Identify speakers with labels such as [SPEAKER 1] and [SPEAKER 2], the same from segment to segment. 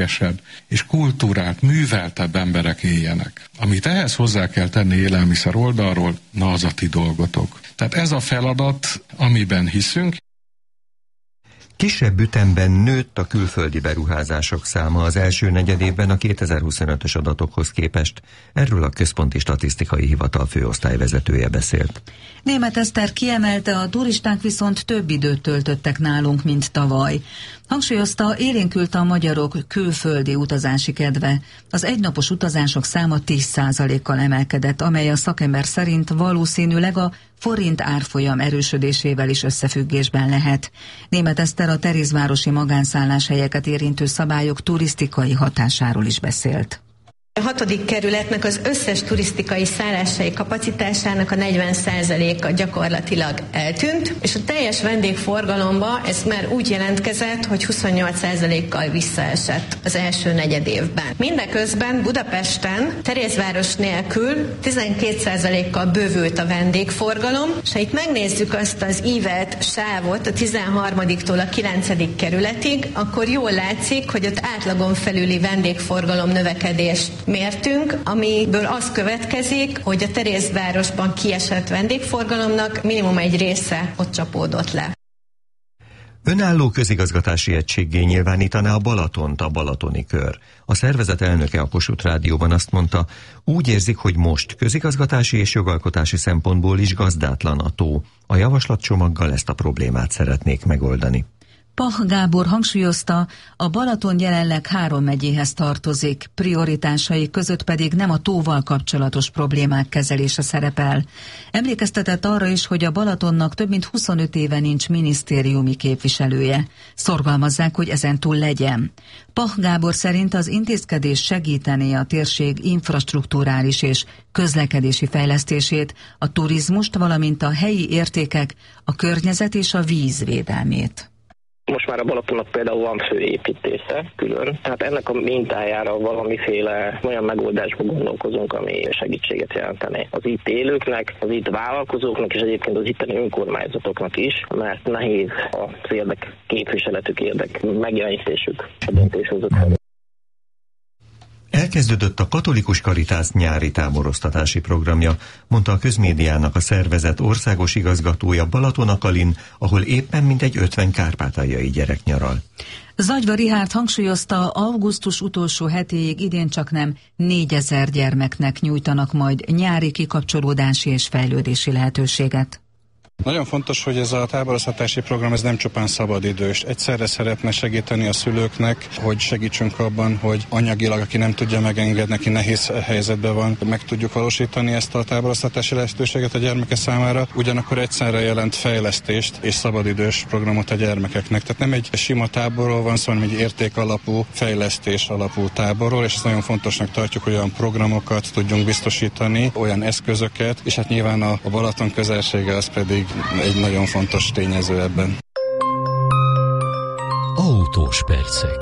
[SPEAKER 1] és kultúrált, műveltebb emberek éljenek. Amit ehhez hozzá kell tenni élelmiszer oldalról, na az a ti dolgotok. Tehát ez a feladat, amiben hiszünk.
[SPEAKER 2] Kisebb ütemben nőtt a külföldi beruházások száma az első negyedévben a 2025-ös adatokhoz képest. Erről a Központi Statisztikai Hivatal főosztályvezetője beszélt.
[SPEAKER 3] Németh Eszter kiemelte, a turisták viszont több időt töltöttek nálunk, mint tavaly. Hangsúlyozta, élénkült a magyarok külföldi utazási kedve. Az egynapos utazások száma 10%-kal emelkedett, amely a szakember szerint valószínűleg a forint árfolyam erősödésével is összefüggésben lehet. Németh Eszter a terézvárosi magánszálláshelyeket érintő szabályok turisztikai hatásáról is beszélt.
[SPEAKER 4] A 6. kerületnek az összes turisztikai szálláshelyi kapacitásának a 40%-a gyakorlatilag eltűnt, és a teljes vendégforgalomba ez már úgy jelentkezett, hogy 28%-kal visszaesett az első negyedévben. Mindeközben Budapesten Terézváros nélkül 12%-kal bővült a vendégforgalom, és ha itt megnézzük azt az ívelt sávot a 13-tól a 9. kerületig, akkor jól látszik, hogy ott átlagon felüli vendégforgalom növekedést mértünk, amiből az következik, hogy a Terézvárosban kiesett vendégforgalomnak minimum egy része ott csapódott le.
[SPEAKER 2] Önálló közigazgatási egységgé nyilvánítaná a Balatont a Balatoni Kör. A szervezet elnöke a Kossuth Rádióban azt mondta, úgy érzik, hogy most közigazgatási és jogalkotási szempontból is gazdátlan a tó. A javaslatcsomaggal ezt a problémát szeretnék megoldani.
[SPEAKER 3] Pach Gábor hangsúlyozta, a Balaton jelenleg 3 megyéhez tartozik, prioritásai között pedig nem a tóval kapcsolatos problémák kezelése szerepel. Emlékeztetett arra is, hogy a Balatonnak több mint 25 éve nincs minisztériumi képviselője. Szorgalmazzák, hogy ezentúl legyen. Pach Gábor szerint az intézkedés segítené a térség infrastrukturális és közlekedési fejlesztését, a turizmust, valamint a helyi értékek, a környezet és a víz védelmét.
[SPEAKER 5] Most már a Balatonnak például van főépítése külön, tehát ennek a mintájára valamiféle olyan megoldásba gondolkozunk, ami segítséget jelentene az itt élőknek, az itt vállalkozóknak és egyébként az itteni önkormányzatoknak is, mert nehéz az érdek képviseletük, érdek megjelenítésük a döntéshozók felé.
[SPEAKER 2] Elkezdődött a Katolikus Karitász nyári táboroztatási programja, mondta a közmédiának a szervezet országos igazgatója Balaton Akalin, ahol éppen mintegy 50 kárpátaljai gyerek nyaral.
[SPEAKER 3] Zagyva Richárd hangsúlyozta, augusztus utolsó hetéig idén csaknem 4000 gyermeknek nyújtanak majd nyári kikapcsolódási és fejlődési lehetőséget.
[SPEAKER 6] Nagyon fontos, hogy ez a táboroztatási program ez nem csupán szabadidős. Egyszerre szeretne segíteni a szülőknek, hogy segítsünk abban, hogy anyagilag, aki nem tudja megengedni, aki nehéz helyzetben van, meg tudjuk valósítani ezt a táboroztatási lehetőséget a gyermeke számára. Ugyanakkor egyszerre jelent fejlesztést és szabadidős programot a gyermekeknek. Tehát nem egy sima táborról van szó, hanem egy értékalapú, fejlesztés alapú táborról, és ezt nagyon fontosnak tartjuk, hogy olyan programokat tudjunk biztosítani, olyan eszközöket, és hát nyilván a Balaton közelsége az pedig egy nagyon fontos tényező ebben.
[SPEAKER 7] Autós percek.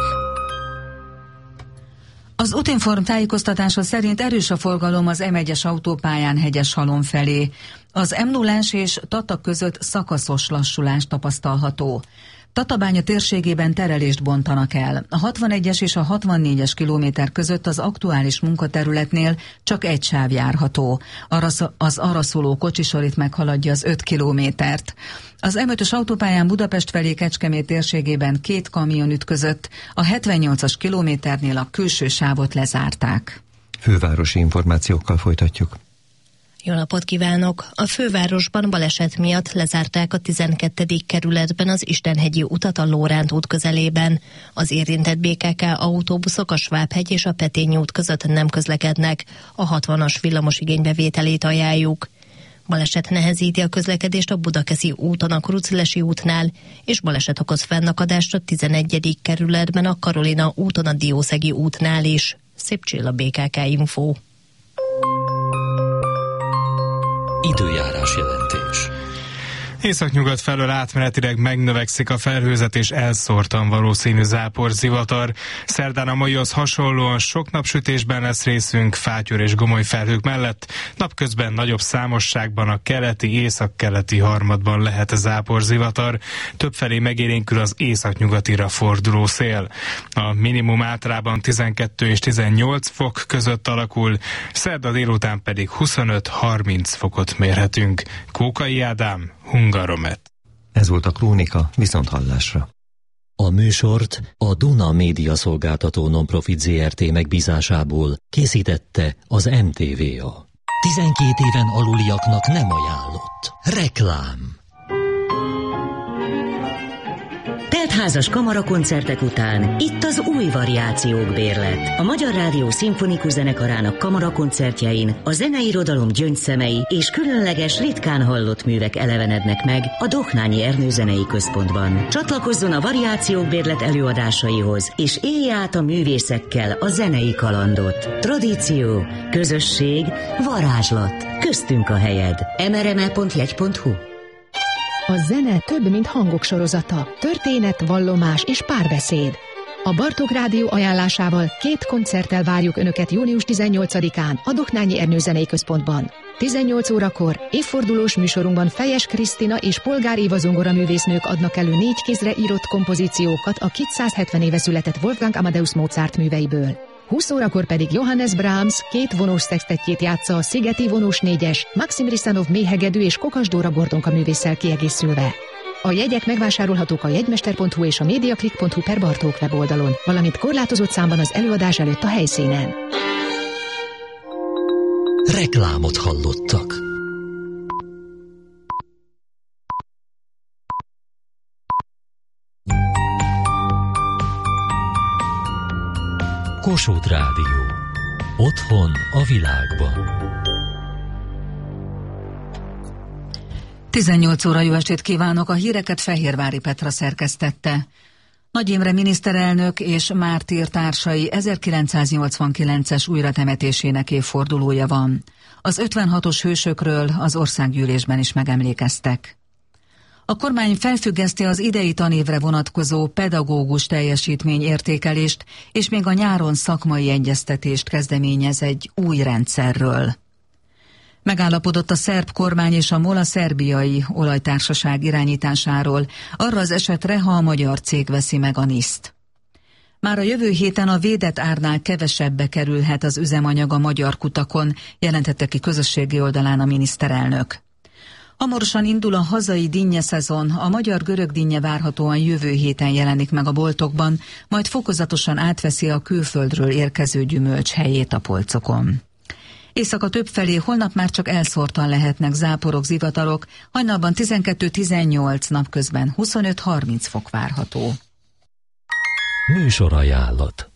[SPEAKER 3] Az Útinform tájékoztatása szerint erős a forgalom az M1-es autópályán Hegyeshalom felé. Az M0-ás és Tatak között szakaszos lassulás tapasztalható. Tatabánya térségében terelést bontanak el. A 61-es és a 64-es kilométer között az aktuális munkaterületnél csak egy sáv járható. Az arra szóló kocsisor itt meghaladja az 5 kilométert. Az M5-ös autópályán Budapest felé Kecskemét térségében 2 kamion ütközött, a 78-as kilométernél a külső sávot lezárták.
[SPEAKER 2] Fővárosi információkkal folytatjuk.
[SPEAKER 8] Jó napot kívánok! A fővárosban baleset miatt lezárták a 12. kerületben az Istenhegyi utat a Lóránt út közelében. Az érintett BKK autóbuszok a Svábhegy és a Petényi út között nem közlekednek. A 60-as villamos igénybevételét ajánljuk. Baleset nehezíti a közlekedést a Budakeszi úton a Kruczlesi útnál, és baleset okoz fennakadást a 11. kerületben a Karolina úton a Diószegi útnál is. Szép Csilla, BKK Info.
[SPEAKER 7] Időjárás jelentés. Északnyugat felől átmenetileg megnövekszik a felhőzet és elszórtan valószínű záporzivatar. Szerdán a maihoz hasonlóan sok napsütésben lesz részünk, fátyol és gomoly felhők mellett. Napközben nagyobb számosságban a keleti, északkeleti harmadban lehet záporzivatar. Többfelé megélénkül az északnyugatira forduló szél. A minimum általában 12 és 18 fok között alakul, szerda délután pedig 25-30 fokot mérhetünk. Kókai Ádám, Hungaromet.
[SPEAKER 2] Ez volt a Krónika, viszonthallásra.
[SPEAKER 9] A műsort a Duna Média Szolgáltató Nonprofit Zrt. Megbízásából készítette az MTVA. 12 éven aluliaknak nem ajánlott. Reklám.
[SPEAKER 10] Teltházas kamarakoncertek után itt az új variációk bérlet. A Magyar Rádió Szimfonikus Zenekarának kamarakoncertjein a zeneirodalom gyöngyszemei és különleges, ritkán hallott művek elevenednek meg a Dohnányi Ernő Zenei Központban. Csatlakozzon a variációk bérlet előadásaihoz, és élje át a művészekkel a zenei kalandot. Tradíció, közösség, varázslat. Köztünk a helyed. mrme.jegy.hu.
[SPEAKER 11] A zene több, mint hangok sorozata, történet, vallomás és párbeszéd. A Bartók Rádió ajánlásával 2 koncerttel várjuk Önöket június 18-án a Dohnányi Ernő Zenei Központban. 18 órakor évfordulós műsorunkban Fejes Krisztina és Polgár Éva zongoraművésznők adnak elő 4 kézre írott kompozíciókat a 270 éve született Wolfgang Amadeus Mozart műveiből. 20 órakor pedig Johannes Brahms 2 vonós szextettjét játsza a Szigeti vonós 4-es, Maxim Risanov méhegedű és Kokas Dóra Bordonka művésszel kiegészülve. A jegyek megvásárolhatók a jegymester.hu és a mediaclick.hu/Bartók weboldalon, valamint korlátozott számban az előadás előtt a helyszínen.
[SPEAKER 9] Reklámot hallottak. Kossuth Rádió. Otthon a világban.
[SPEAKER 3] 18 óra, jó estét kívánok! A híreket Fehérvári Petra szerkesztette. Nagy Imre miniszterelnök és mártír társai 1989-es újratemetésének évfordulója van. Az 56-os hősökről az országgyűlésben is megemlékeztek. A kormány felfüggeszti az idei tanévre vonatkozó pedagógus teljesítményértékelést, és még a nyáron szakmai egyeztetést kezdeményez egy új rendszerről. Megállapodott a szerb kormány és a MOL szerbiai olajtársaság irányításáról, arra az esetre, ha a magyar cég veszi meg a NISZ-t. Már a jövő héten a védett árnál kevesebbe kerülhet az üzemanyag a magyar kutakon, jelentette ki közösségi oldalán a miniszterelnök. Hamarosan indul a hazai dinnyeszezon, a magyar-görög dinnye várhatóan jövő héten jelenik meg a boltokban, majd fokozatosan átveszi a külföldről érkező gyümölcs helyét a polcokon. Éjszaka többfelé holnap már csak elszórtan lehetnek záporok, zivatarok, hajnalban 12-18, napközben 25-30 fok várható.
[SPEAKER 9] Műsorajánlat.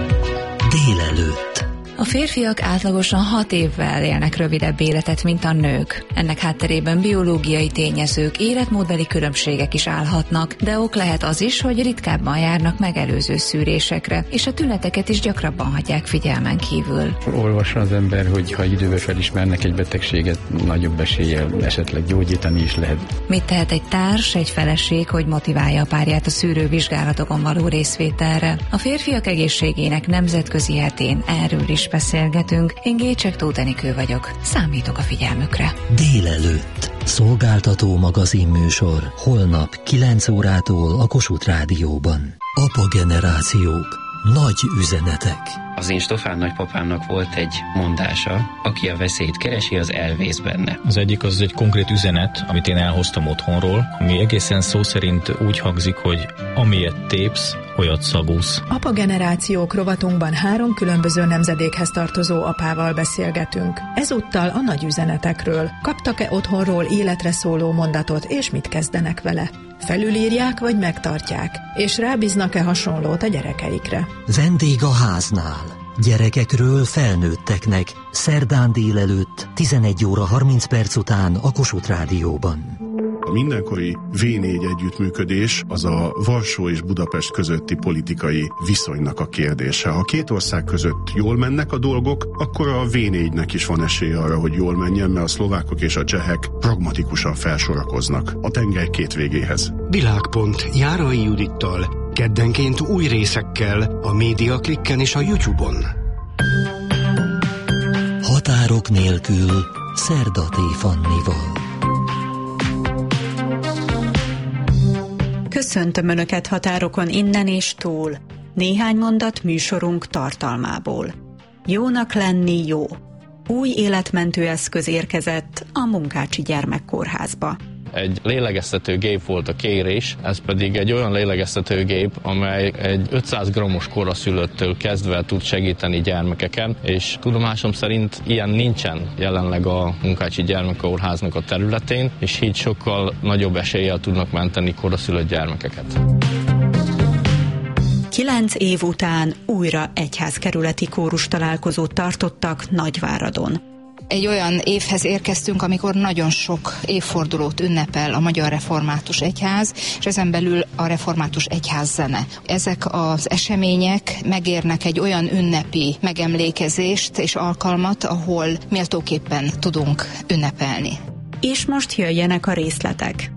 [SPEAKER 9] Délelőtt.
[SPEAKER 12] A férfiak átlagosan 6 évvel élnek rövidebb életet, mint a nők. Ennek hátterében biológiai tényezők, életmódbeli különbségek is állhatnak, de ok lehet az is, hogy ritkábban járnak megelőző szűrésekre, és a tüneteket is gyakrabban hagyják figyelmen kívül.
[SPEAKER 13] Olvassa az ember, hogy ha időben felismernek egy betegséget, nagyobb eséllyel esetleg gyógyítani is lehet.
[SPEAKER 12] Mit tehet egy társ, egy feleség, hogy motiválja a párját a szűrővizsgálatokon való részvételre? A férfiak egészségének nemzetközi hetén erről is beszélgetünk. Én Gécsek Tóth Enikő vagyok. Számítok a figyelmükre.
[SPEAKER 9] Délelőtt. Szolgáltató magazinműsor. Holnap 9 órától a Kossuth Rádióban. Apa generációk. Nagy üzenetek.
[SPEAKER 14] Az én Stofán nagypapámnak volt egy mondása: aki a veszélyt keresi, az elvész benne.
[SPEAKER 15] Az egyik az egy konkrét üzenet, amit én elhoztam otthonról, ami egészen szó szerint úgy hangzik, hogy amilyet tépsz, olyat szagúsz.
[SPEAKER 16] Apa generációk rovatunkban 3 különböző nemzedékhez tartozó apával beszélgetünk. Ezúttal a nagy üzenetekről. Kaptak-e otthonról életre szóló mondatot, és mit kezdenek vele? Felülírják vagy megtartják, és rábíznak-e hasonlót a gyerekeikre?
[SPEAKER 9] Vendég a háznál. Gyerekekről felnőtteknek. Szerdán délelőtt 11 óra 30 perc után a Kossuth Rádióban.
[SPEAKER 17] A mindenkori V4 együttműködés az a Varsó és Budapest közötti politikai viszonynak a kérdése. Ha két ország között jól mennek a dolgok, akkor a V4-nek is van esélye arra, hogy jól menjen, mert a szlovákok és a csehek pragmatikusan felsorakoznak a tenger két végéhez.
[SPEAKER 18] Világpont Járai Judittal, keddenként új részekkel a Médiaklikken és a YouTube-on.
[SPEAKER 9] Határok nélkül Szerdaté Fannival.
[SPEAKER 16] Köszöntöm Önöket határokon innen és túl. Néhány mondat műsorunk tartalmából. Jónak lenni jó. Új életmentő eszköz érkezett a Munkácsi Gyermekkórházba.
[SPEAKER 19] Egy lélegeztetőgép volt a kérés, ez pedig egy olyan lélegeztetőgép, amely egy 500 g-os koraszülöttől kezdve tud segíteni gyermekeken, és tudomásom szerint ilyen nincsen jelenleg a Munkácsi Gyermekkórháznak a területén, és így sokkal nagyobb eséllyel tudnak menteni koraszülött gyermekeket.
[SPEAKER 16] 9 év után újra egyházkerületi kórus találkozót tartottak Nagyváradon.
[SPEAKER 20] Egy olyan évhez érkeztünk, amikor nagyon sok évfordulót ünnepel a Magyar Református Egyház, és ezen belül a Református Egyház zene. Ezek az események megérnek egy olyan ünnepi megemlékezést és alkalmat, ahol méltóképpen tudunk ünnepelni.
[SPEAKER 16] És most jöjjenek a részletek.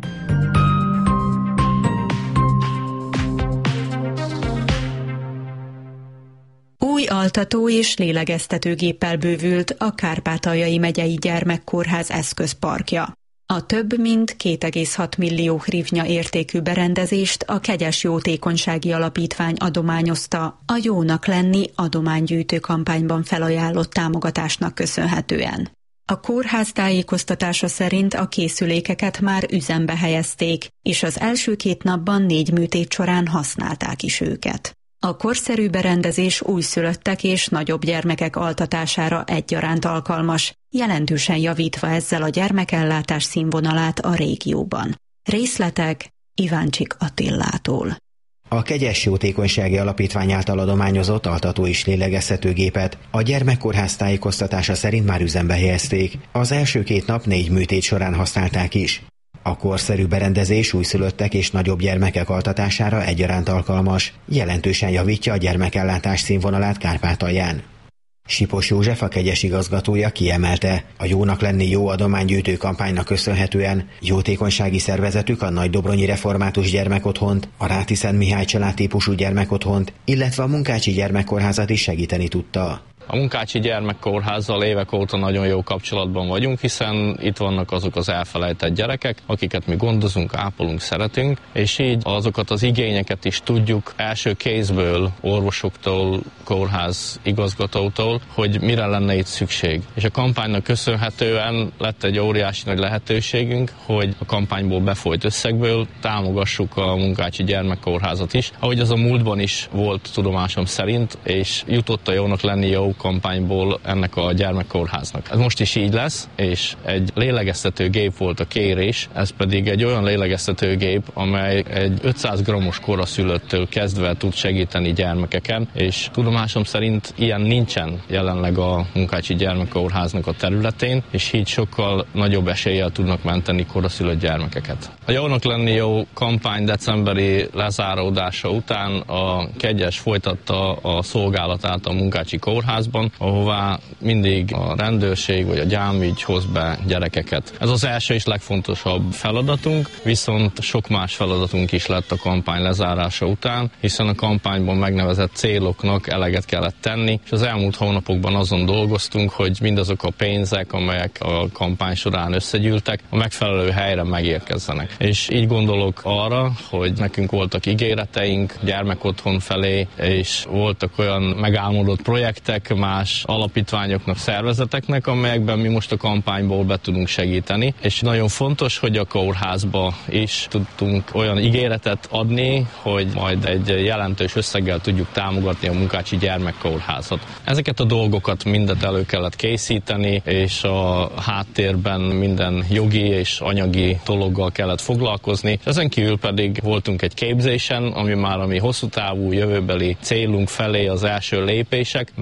[SPEAKER 16] Új altató és lélegeztetőgéppel bővült a Kárpátaljai Megyei Gyermekkórház eszközparkja. A több mint 2,6 millió hrivnya értékű berendezést a Kegyes Jótékonysági Alapítvány adományozta a Jónak lenni adománygyűjtő kampányban felajánlott támogatásnak köszönhetően. A kórház tájékoztatása szerint a készülékeket már üzembe helyezték, és az első 2 napban 4 műtét során használták is őket. A korszerű berendezés újszülöttek és nagyobb gyermekek altatására egyaránt alkalmas, jelentősen javítva ezzel a gyermekellátás színvonalát a régióban. Részletek Iváncsik Attillától.
[SPEAKER 21] A Kegyes Jótékonysági Alapítvány által adományozott altató és lélegeztetőgépet a gyermekkórház tájékoztatása szerint már üzembe helyezték. Az első 2 nap 4 műtét során használták is. A korszerű berendezés újszülöttek és nagyobb gyermekek altatására egyaránt alkalmas, jelentősen javítja a gyermekellátás színvonalát Kárpátalján. Sipos József, a Kegyes igazgatója kiemelte, a Jónak lenni jó adománygyűjtő kampánynak köszönhetően jótékonysági szervezetük a Nagydobronyi Református Gyermekotthont, a Ráti Szent Mihály család típusú gyermekotthont, illetve a Munkácsi Gyermekkórházat is segíteni tudta.
[SPEAKER 19] A Munkácsi Gyermekkórházzal évek óta nagyon jó kapcsolatban vagyunk, hiszen itt vannak azok az elfelejtett gyerekek, akiket mi gondozunk, ápolunk, szeretünk, és így azokat az igényeket is tudjuk első kézből, orvosoktól, kórház igazgatótól, hogy mire lenne itt szükség. És a kampánynak köszönhetően lett egy óriási nagy lehetőségünk, hogy a kampányból befolyt összegből támogassuk a Munkácsi Gyermekkórházat is, ahogy az a múltban is volt tudomásom szerint, és jutott a Jónak lenni jó kampányból ennek a gyermekkórháznak. Ez most is így lesz, és egy lélegeztetőgép volt a kérés, ez pedig egy olyan lélegeztetőgép, amely egy 500 g-os koraszülöttől kezdve tud segíteni gyermekeken, és tudomásom szerint ilyen nincsen jelenleg a Munkácsi Gyermekkórháznak a területén, és így sokkal nagyobb eséllyel tudnak menteni koraszülött gyermekeket. A Jónak lenni jó kampány decemberi lezáródása után a Kegyes folytatta a szolgálatát a Munkácsi Kórházban, ahová mindig a rendőrség vagy a gyámügy hoz be gyerekeket. Ez az első és legfontosabb feladatunk, viszont sok más feladatunk is lett a kampány lezárása után, hiszen a kampányban megnevezett céloknak eleget kellett tenni, és az elmúlt hónapokban azon dolgoztunk, hogy mindazok a pénzek, amelyek a kampány során összegyűltek, a megfelelő helyre megérkezzenek. És így gondolok arra, hogy nekünk voltak ígéreteink gyermekotthon felé, és voltak olyan megálmodott projektek, más alapítványoknak, szervezeteknek, amelyekben mi most a kampányból be tudunk segíteni, és nagyon fontos, hogy a kórházba is tudtunk olyan ígéretet adni, hogy majd egy jelentős összeggel tudjuk támogatni a Munkácsi Gyermekkórházat. Ezeket a dolgokat mindet elő kellett készíteni, és a háttérben minden jogi és anyagi dologgal kellett foglalkozni, és ezen kívül pedig voltunk egy képzésen, ami már a mi hosszú távú jövőbeli célunk felé az első lépések, mert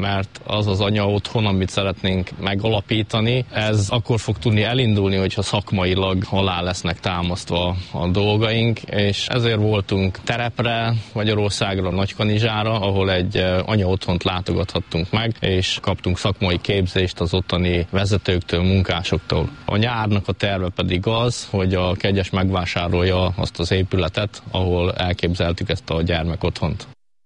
[SPEAKER 19] az az anya otthon, amit szeretnénk megalapítani, ez akkor fog tudni elindulni, hogyha szakmailag alá lesznek támasztva a dolgaink, és ezért voltunk terepre, Magyarországra, Nagykanizsára, ahol egy anya otthont látogathattunk meg, és kaptunk szakmai képzést az ottani vezetőktől, munkásoktól. A nyárnak a terve pedig az, hogy a Kegyes megvásárolja azt az épületet, ahol elképzeltük ezt a gyermekotthont.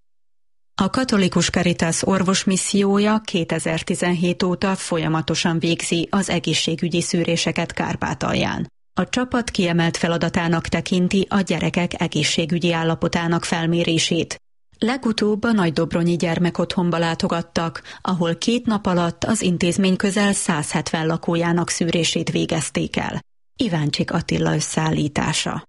[SPEAKER 1] A Katolikus Caritas orvosmissziója 2017 óta folyamatosan végzi az egészségügyi szűréseket Kárpátalján. A csapat kiemelt feladatának tekinti a gyerekek egészségügyi állapotának felmérését. Legutóbb a Nagydobronyi gyermekotthonba látogattak, ahol 2 nap alatt az intézmény közel 170 lakójának szűrését végezték el. Iváncsik Attila összeállítása.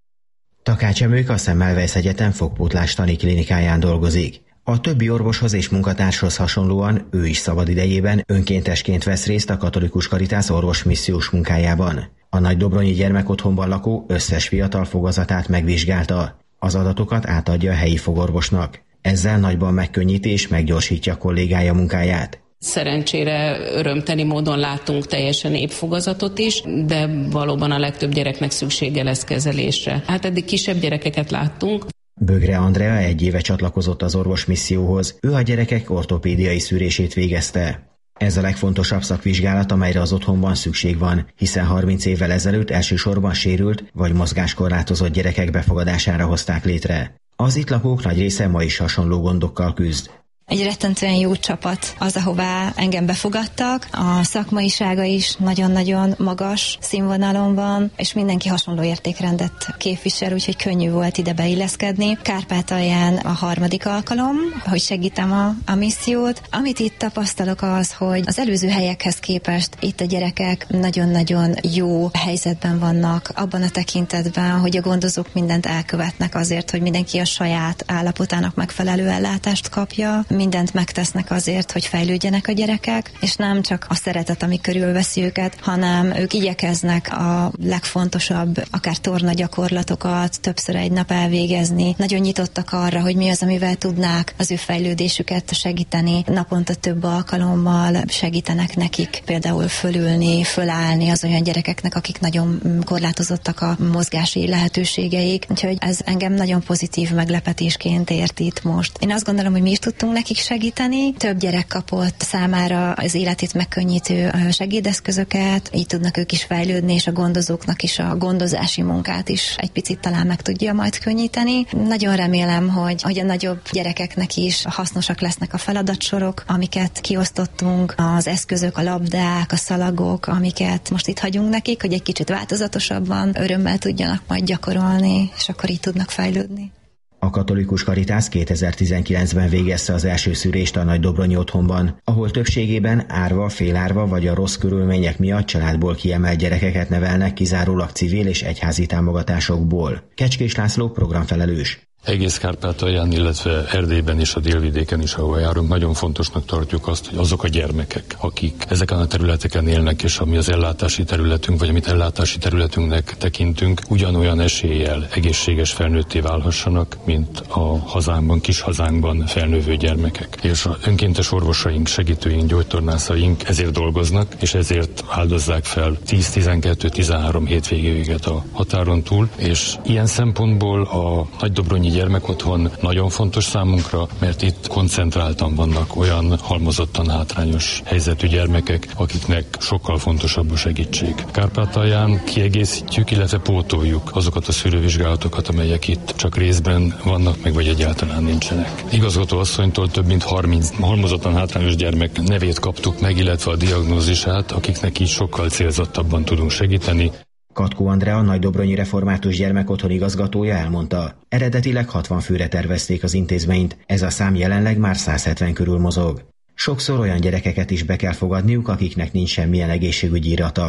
[SPEAKER 21] Takács Emők a Semmelweis Egyetem fogpótlástani klinikáján dolgozik. A többi orvoshoz és munkatárshoz hasonlóan ő is szabadidejében önkéntesként vesz részt a Katolikus Caritas orvosmissziós munkájában. A Nagydobronyi gyermekotthonban lakó összes fiatal fogazatát megvizsgálta. Az adatokat átadja a helyi fogorvosnak. Ezzel nagyban megkönnyíti és meggyorsítja kollégája munkáját.
[SPEAKER 22] Szerencsére örömteli módon láttunk teljesen épp fogazatot is, de valóban a legtöbb gyereknek szüksége lesz kezelésre. Hát eddig kisebb gyerekeket láttunk.
[SPEAKER 21] Bögre Andrea 1 éve csatlakozott az orvosmisszióhoz. Ő a gyerekek ortopédiai szűrését végezte. Ez a legfontosabb szakvizsgálat, amelyre az otthonban szükség van, hiszen 30 évvel ezelőtt elsősorban sérült vagy mozgáskorlátozott gyerekek befogadására hozták létre. Az itt lakók nagy része ma is hasonló gondokkal küzd.
[SPEAKER 23] Egy rettentően jó csapat az, ahová engem befogadtak. A szakmaisága is nagyon-nagyon magas színvonalon van, és mindenki hasonló értékrendet képvisel, úgyhogy könnyű volt ide beilleszkedni. Kárpátalján a 3. alkalom, hogy segítem a missziót. Amit itt tapasztalok az, hogy az előző helyekhez képest itt a gyerekek nagyon-nagyon jó helyzetben vannak, abban a tekintetben, hogy a gondozók mindent elkövetnek azért, hogy mindenki a saját állapotának megfelelő ellátást kapja. Mindent megtesznek azért, hogy fejlődjenek a gyerekek, és nem csak a szeretet, ami körülveszi őket, hanem ők igyekeznek a legfontosabb, akár torna gyakorlatokat többször egy nap elvégezni. Nagyon nyitottak arra, hogy mi az, amivel tudnák az ő fejlődésüket segíteni. Naponta több alkalommal segítenek nekik például fölülni, fölállni az olyan gyerekeknek, akik nagyon korlátozottak a mozgási lehetőségeik. Úgyhogy ez engem nagyon pozitív meglepetésként ért itt most. Én azt gondolom, hogy mi is tudtunk nekik segíteni. Több gyerek kapott számára az életét megkönnyítő segédeszközöket, így tudnak ők is fejlődni, és a gondozóknak is a gondozási munkát is egy picit talán meg tudja majd könnyíteni. Nagyon remélem, hogy a nagyobb gyerekeknek is hasznosak lesznek a feladatsorok, amiket kiosztottunk, az eszközök, a labdák, a szalagok, amiket most itt hagyunk nekik, hogy egy kicsit változatosabban örömmel tudjanak majd gyakorolni, és akkor így tudnak fejlődni.
[SPEAKER 21] A Katolikus Caritas 2019-ben végezte az első szűrést a Nagydobronyi otthonban, ahol többségében árva, félárva vagy a rossz körülmények miatt családból kiemelt gyerekeket nevelnek kizárólag civil és egyházi támogatásokból. Kecskés László programfelelős.
[SPEAKER 24] Egész Kárpátalján, illetve Erdélyben és a délvidéken is, ahol járunk, nagyon fontosnak tartjuk azt, hogy azok a gyermekek, akik ezeken a területeken élnek, és ami az ellátási területünk, vagy amit ellátási területünknek tekintünk, ugyanolyan eséllyel egészséges felnőtté válhassanak, mint a hazánkban, kis hazánkban felnövő gyermekek. És az önkéntes orvosaink, segítőink, gyógytornászaink ezért dolgoznak, és ezért áldozzák fel 10-12-13 hétvégéiget a határon túl, és ilyen szempontból a Nagydobronyi gyermekotthon nagyon fontos számunkra, mert itt koncentráltan vannak olyan halmozottan hátrányos helyzetű gyermekek, akiknek sokkal fontosabb a segítség. Kárpátalján kiegészítjük, illetve pótoljuk azokat a szűrővizsgálatokat, amelyek itt csak részben vannak, meg vagy egyáltalán nincsenek. Igazgató asszonytól több mint 30 halmozottan hátrányos gyermek nevét kaptuk meg, illetve a diagnózisát, akiknek így sokkal célzottabban tudunk segíteni.
[SPEAKER 21] Katkó Andrea, a Nagydobronyi Református Gyermekotthon igazgatója elmondta, eredetileg 60 főre tervezték az intézményt, ez a szám jelenleg már 170 körül mozog. Sokszor olyan gyerekeket is be kell fogadniuk, akiknek nincs semmilyen egészségügyi irata.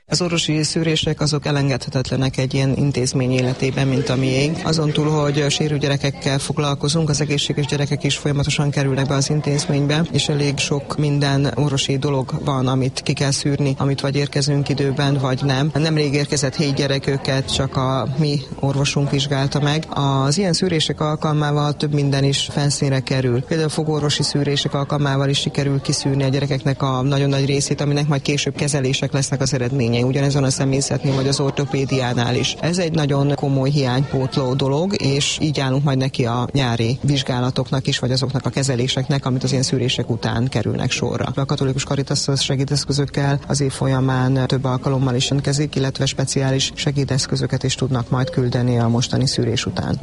[SPEAKER 4] Az orvosi szűrések azok elengedhetetlenek egy ilyen intézmény életében, mint a miénk. Azon túl, hogy sérült gyerekekkel foglalkozunk, az egészséges gyerekek is folyamatosan kerülnek be az intézménybe, és elég sok minden orvosi dolog van, amit ki kell szűrni, amit vagy érkezünk időben, vagy nem. Nemrég érkezett 7 gyerek, őket csak a mi orvosunk vizsgálta meg. Az ilyen szűrések alkalmával több minden is felszínre kerül. Például fogorvosi szűrések alkalmával is sikerül kiszűrni a gyerekeknek a nagyon nagy részét, aminek majd később kezelések lesznek az eredményei. Ugyanezon a személyzetnél vagy az ortopédiánál is. Ez egy nagyon komoly hiánypótló dolog, és így állunk majd neki a nyári vizsgálatoknak is, vagy azoknak a kezeléseknek, amit az ilyen szűrések után kerülnek sorra. A Katolikus Caritas segédeszközökkel az év folyamán több alkalommal is jelentkezik, illetve speciális segédeszközöket is tudnak majd küldeni a mostani szűrés után.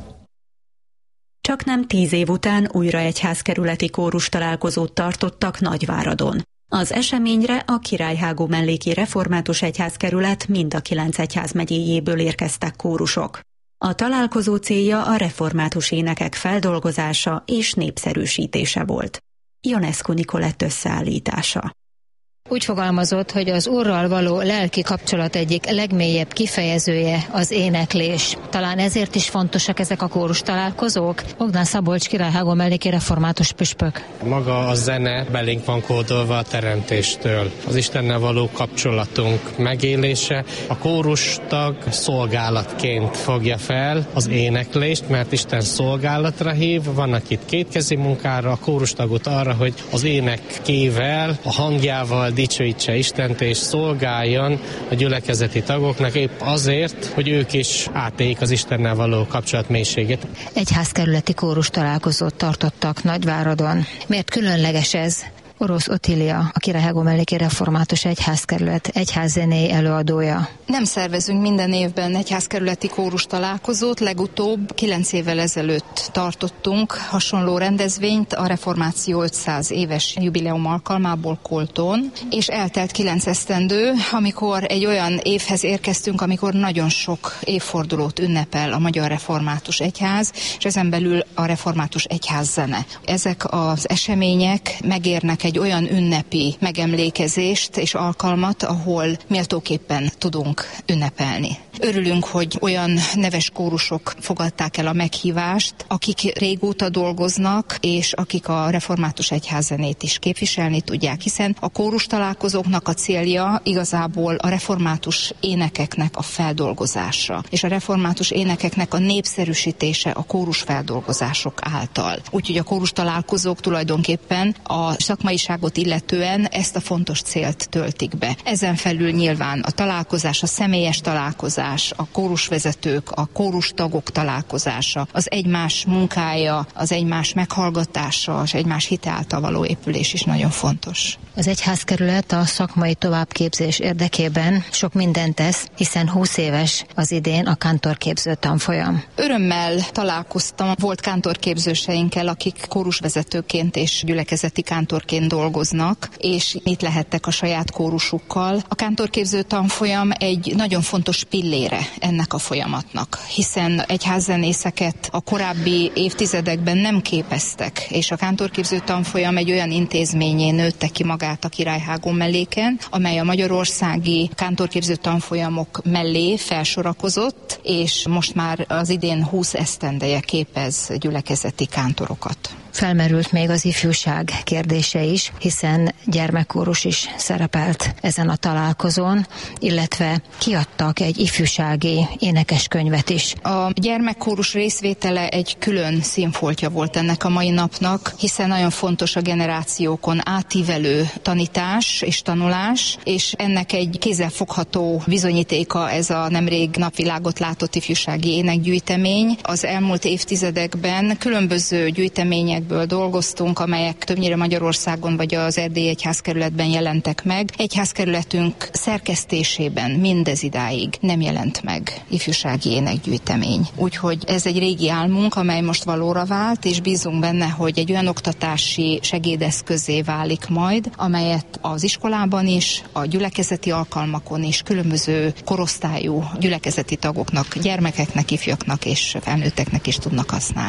[SPEAKER 1] Csaknem 10 év után újra egyházkerületi kórus találkozót tartottak Nagyváradon. Az eseményre a Királyhágó melléki református egyházkerület mind a 9 egyházmegyéjéből érkeztek kórusok. A találkozó célja a református énekek feldolgozása és népszerűsítése volt. Ionescu Nikolett összeállítása.
[SPEAKER 5] Úgy fogalmazott, hogy az Úrral való lelki kapcsolat egyik legmélyebb kifejezője az éneklés. Talán ezért is fontosak ezek a kórus találkozók? Bogdán Szabolcs Királyhágó melléki református püspök.
[SPEAKER 6] Maga a zene belénk van kódolva a teremtéstől. Az Istennel való kapcsolatunk megélése. A kórustag szolgálatként fogja fel az éneklést, mert Isten szolgálatra hív. Vannak itt kétkezi munkára, a kórustagot arra, hogy az énekkével, a hangjával dicsőítse Istent és szolgáljon a gyülekezeti tagoknak épp azért, hogy ők is átéljék az Istennel való kapcsolat mélységét.
[SPEAKER 5] Egyházkerületi kórus találkozót tartottak Nagyváradon. Miért különleges ez? Orosz Otília, a Királyhágó melléki református egyházkerület egyházzenéi előadója.
[SPEAKER 20] Nem szervezünk minden évben egyházkerületi kórus találkozót, legutóbb 9 évvel ezelőtt tartottunk hasonló rendezvényt a reformáció 500 éves jubileum alkalmából Kolton, és eltelt 9 esztendő, amikor egy olyan évhez érkeztünk, amikor nagyon sok évfordulót ünnepel a Magyar Református Egyház, és ezen belül a Református Egyházzene. Ezek az események megérnek egy olyan ünnepi megemlékezést és alkalmat, ahol méltóképpen tudunk ünnepelni. Örülünk, hogy olyan neves kórusok fogadták el a meghívást, akik régóta dolgoznak, és akik a református egyházzenét is képviselni tudják, hiszen a kórus találkozóknak a célja igazából a református énekeknek a feldolgozása, és a református énekeknek a népszerűsítése a kórus feldolgozások által. Úgyhogy a kórus találkozók tulajdonképpen a szakmaiságot illetően ezt a fontos célt töltik be. Ezen felül nyilván a találkozás, a személyes találkozás, a kórusvezetők, a kórustagok találkozása, az egymás munkája, az egymás meghallgatása, és egymás hite által való épülés is nagyon fontos.
[SPEAKER 5] Az egyházkerület a szakmai továbbképzés érdekében sok mindent tesz, hiszen 20 éves az idén a kántorképző tanfolyam.
[SPEAKER 20] Örömmel találkoztam volt kántorképzőseinkkel, akik kórusvezetőként és gyülekezeti kántorként dolgoznak, és itt lehettek a saját kórusukkal. A kántorképző tanfolyam egy nagyon fontos pillére ennek a folyamatnak, hiszen egyházzenészeket a korábbi évtizedekben nem képeztek, és a kántorképző tanfolyam egy olyan intézményé nőtte ki magát a Királyhágó melléken, amely a magyarországi kántorképző tanfolyamok mellé felsorakozott, és most már az idén 20 esztendeje képez gyülekezeti kántorokat.
[SPEAKER 5] Felmerült még az ifjúság kérdése is, hiszen gyermekkórus is szerepelt ezen a találkozón, illetve kiadtak egy ifjúsági énekeskönyvet is.
[SPEAKER 20] A gyermekkórus részvétele egy külön színfoltja volt ennek a mai napnak, hiszen nagyon fontos a generációkon átívelő tanítás és tanulás, és ennek egy kézzelfogható bizonyítéka ez a nemrég napvilágot látott ifjúsági énekgyűjtemény. Az elmúlt évtizedekben különböző gyűjteményekből dolgoztunk, amelyek többnyire Magyarországon vagy az Erdélyi Egyházkerületben jelentek meg. Egyházkerületünk szerkesztésében mindez idáig nem jelent meg ifjúsági énekgyűjtemény. Úgyhogy ez egy régi álmunk, amely most valóra vált, és bízunk benne, hogy egy olyan oktatási segédeszközé válik majd, amelyet az iskolában is, a gyülekezeti alkalmakon is különböző korosztályú gyülekezeti tagoknak, gyermekeknek, ifjaknak és felnőtteknek is tudnak használni.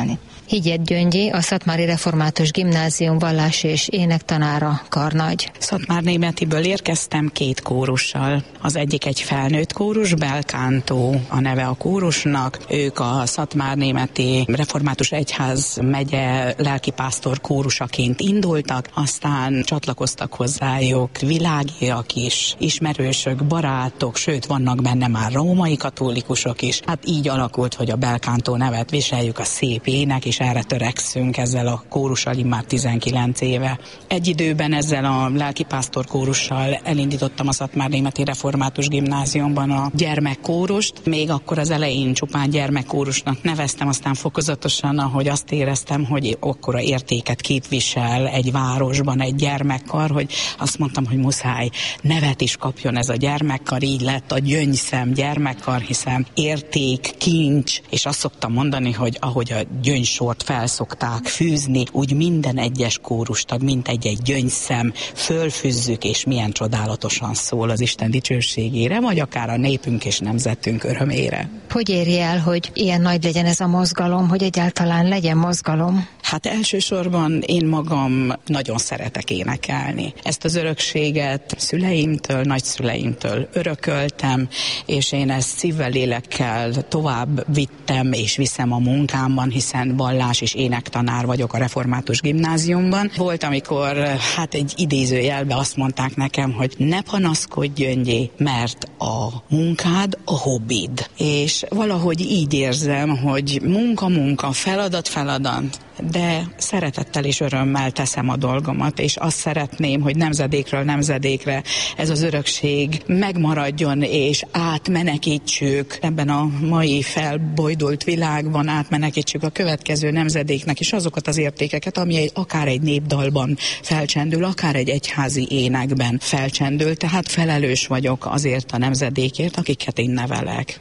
[SPEAKER 5] Higgyet Gyöngyi, a Szatmári Református Gimnázium vallás és énektanára karnagy.
[SPEAKER 2] Szatmárnémetiből érkeztem 2 kórussal. Az egyik egy felnőtt kórus, Belkántó a neve a kórusnak. Ők a Szatmárnémeti Református Egyház megye lelkipásztor kórusaként indultak, aztán csatlakoztak hozzájuk világiak is, ismerősök, barátok, sőt vannak benne már római katolikusok is. Hát így alakult, hogy a Belkántó nevet viseljük, a szép ének, és erre törekszünk ezzel a kórussal már 19 éve. Egy időben ezzel a lelkipásztor kórussal elindítottam a Szatmárnémeti Református Gimnáziumban a gyermekkórust. Még akkor az elején csupán gyermekkórusnak neveztem, aztán fokozatosan, ahogy azt éreztem, hogy akkora értéket képvisel egy városban egy gyermekkar, hogy azt mondtam, hogy muszáj nevet is kapjon ez a gyermekkar, így lett a Gyöngyszem gyermekkar, hiszen érték, kincs, és azt szoktam mondani, hogy ahogy a gyöngysort felszokták fűzni, úgy minden egyes kórustag, mint egy gyöngyszem fölfűzzük, és milyen csodálatosan szól az Isten dicsőségére, vagy akár a népünk és nemzetünk örömére.
[SPEAKER 5] Hogy éri el, hogy ilyen nagy legyen ez a mozgalom, hogy egyáltalán legyen mozgalom?
[SPEAKER 2] Hát elsősorban én magam nagyon szeretek énekelni. Ezt az örökséget szüleimtől, nagyszüleimtől örököltem, és én ezt szívvel, lélekkel tovább vittem és viszem a munkámban, hiszen vallás és énektanár vagyok a Református Gimnáziumban. Volt, amikor hát egy idézőjelben azt mondták nekem, hogy ne panaszkodj, Gyöngyi, mert a munkád a hobbid. És valahogy így érzem, hogy munka, feladat, de szeretettel és örömmel teszem a dolgomat, és azt szeretném, hogy nemzedékről nemzedékre ez az örökség megmaradjon, és átmenekítsük ebben a mai felbojdult világban, átmenekítsük a következő nemzedéknek is azokat az értékeket, ami akár egy népdalban felcsendül, akár egy egyházi énekben felcsendül, tehát felelős vagyok azért a nemzedékért, akiket én nevelek.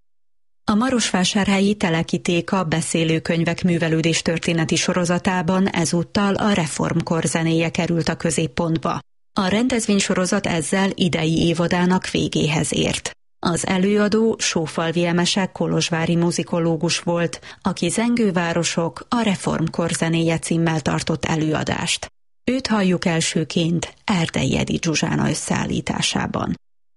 [SPEAKER 1] A Marosvásárhelyi Telekitéka beszélőkönyvek művelődés történeti sorozatában ezúttal a reformkor zenéje került a középpontba. A rendezvénysorozat ezzel idei évadának végéhez ért. Az előadó Sófalvi Emese kolozsvári muzikológus volt, aki Zengővárosok a reformkor zenéje címmel tartott előadást. Őt halljuk elsőként Erdei Edith Zsuzsána összeállításában.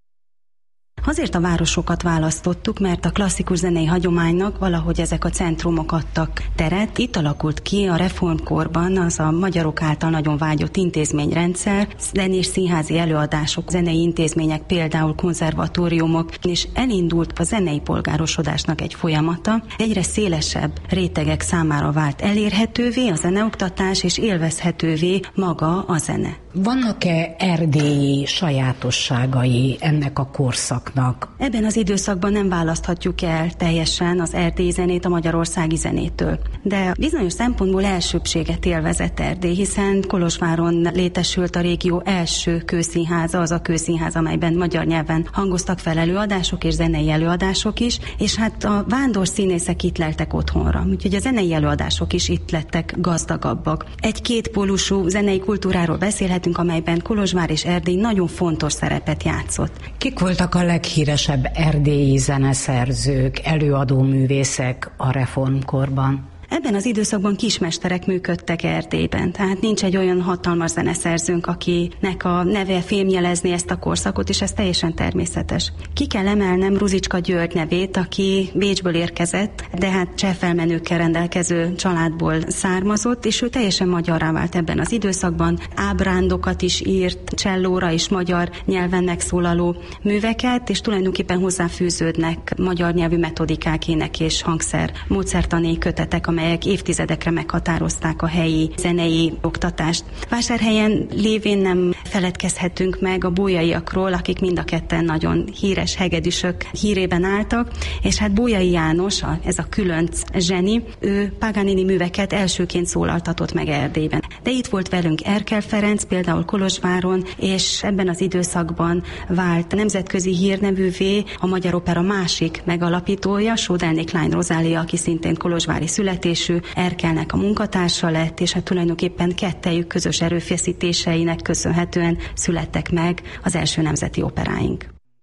[SPEAKER 7] Azért a városokat választottuk, mert a klasszikus zenei hagyománynak valahogy ezek a centrumok adtak teret. Itt alakult ki a reformkorban az a magyarok által nagyon vágyott intézményrendszer, zenés színházi előadások, zenei intézmények, például konzervatóriumok, és elindult a zenei polgárosodásnak egy folyamata. Egyre szélesebb rétegek számára vált elérhetővé a zeneoktatás, és élvezhetővé maga a zene.
[SPEAKER 8] Vannak-e erdélyi sajátosságai ennek a korszaknak?
[SPEAKER 7] Ebben az időszakban nem választhatjuk el teljesen az erdélyi zenét a magyarországi zenétől. De bizonyos szempontból elsőbbséget élvezett Erdély, hiszen Kolozsváron létesült a régió első kőszínháza, az a kőszínház, amelyben magyar nyelven hangoztak fel előadások és zenei előadások is, és hát a vándor színészek itt leltek otthonra, úgyhogy a zenei előadások is itt lettek gazdagabbak. Egy kétpólusú zenei kultúráról beszélhetünk, amelyben Kolozsvár és Erdély nagyon fontos szerepet játszott.
[SPEAKER 8] Kik voltak a leghíresebb erdélyi zeneszerzők, előadóművészek a reformkorban?
[SPEAKER 7] Ebben az időszakban kismesterek működtek Erdélyben, tehát nincs egy olyan hatalmas zeneszerzőnk, akinek a neve fémjelezni ezt a korszakot, és ez teljesen természetes. Ki kell emelnem Ruzicska György nevét, aki Bécsből érkezett, de hát cseh felmenőkkel rendelkező családból származott, és ő teljesen magyarrá vált ebben az időszakban. Ábrándokat is írt, csellóra és magyar nyelven megszólaló műveket, és tulajdonképpen hozzáfűződnek magyar nyelvű metodikák, ének és hangszer, módszertani kötetek, amelyek évtizedekre meghatározták a helyi zenei oktatást. Vásárhelyen lévén nem feledkezhetünk meg a bolyaiakról, akik mind a ketten nagyon híres hegedűsök hírében álltak, és hát Bolyai János, ez a különc zseni, ő Paganini műveket elsőként szólaltatott meg Erdélyben. De itt volt velünk Erkel Ferenc, például Kolozsváron, és ebben az időszakban vált nemzetközi hírnevűvé a Magyar Opera másik megalapítója, Sodelné Klein Rozália, aki szintén kolozsvári születésű, Erkelnek a munkatársa lett, és hát tulajdonképpen kettejük közös erőfeszítéseinek köszönhetően születtek meg az első nemzeti operáink.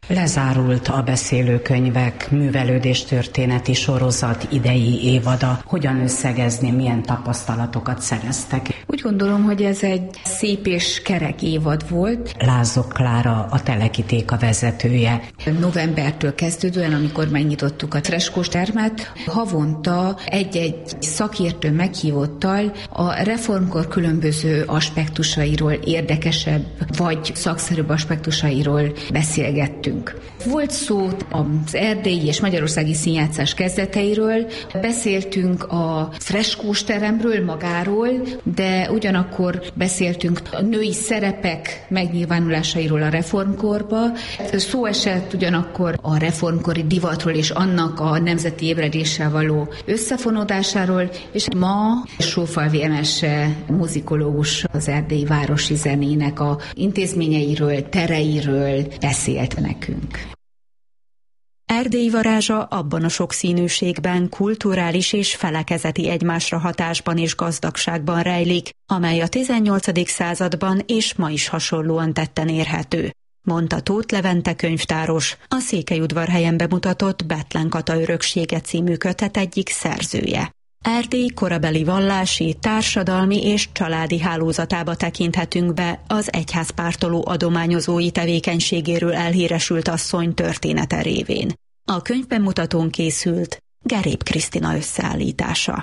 [SPEAKER 8] Lezárult a beszélőkönyvek művelődéstörténeti sorozat idei évada. Hogyan összegezni, milyen tapasztalatokat szereztek?
[SPEAKER 3] Úgy gondolom, hogy ez egy szép és kerek évad volt.
[SPEAKER 8] Lázok Klára, a Telekitéka vezetője.
[SPEAKER 3] Novembertől kezdődően, amikor megnyitottuk a freskós termet, havonta egy-egy szakértő meghívottal a reformkor különböző aspektusairól, érdekesebb vagy szakszerűbb aspektusairól beszélgettünk. Volt szó az erdélyi és magyarországi színjátszás kezdeteiről, beszéltünk a freskós teremről magáról, de ugyanakkor beszéltünk a női szerepek megnyilvánulásairól a reformkorba. Szó esett ugyanakkor a reformkori divatról és annak a nemzeti ébredéssel való összefonódásáról, és ma Sófalvi Emese muzikológus az erdélyi városi zenének a intézményeiről, tereiről beszélt nekünk.
[SPEAKER 1] Erdély varázsa abban a sokszínűségben, kulturális és felekezeti egymásra hatásban és gazdagságban rejlik, amely a 18. században és ma is hasonlóan tetten érhető, mondta Tóth Levente könyvtáros, a Székelyudvarhelyen bemutatott Bethlen Kata öröksége című kötet egyik szerzője. Erdély korabeli vallási, társadalmi és családi hálózatába tekinthetünk be az egyházpártoló adományozói tevékenységéről elhíresült asszony története révén. A könyvbemutatón készült Gerép Krisztina összeállítása.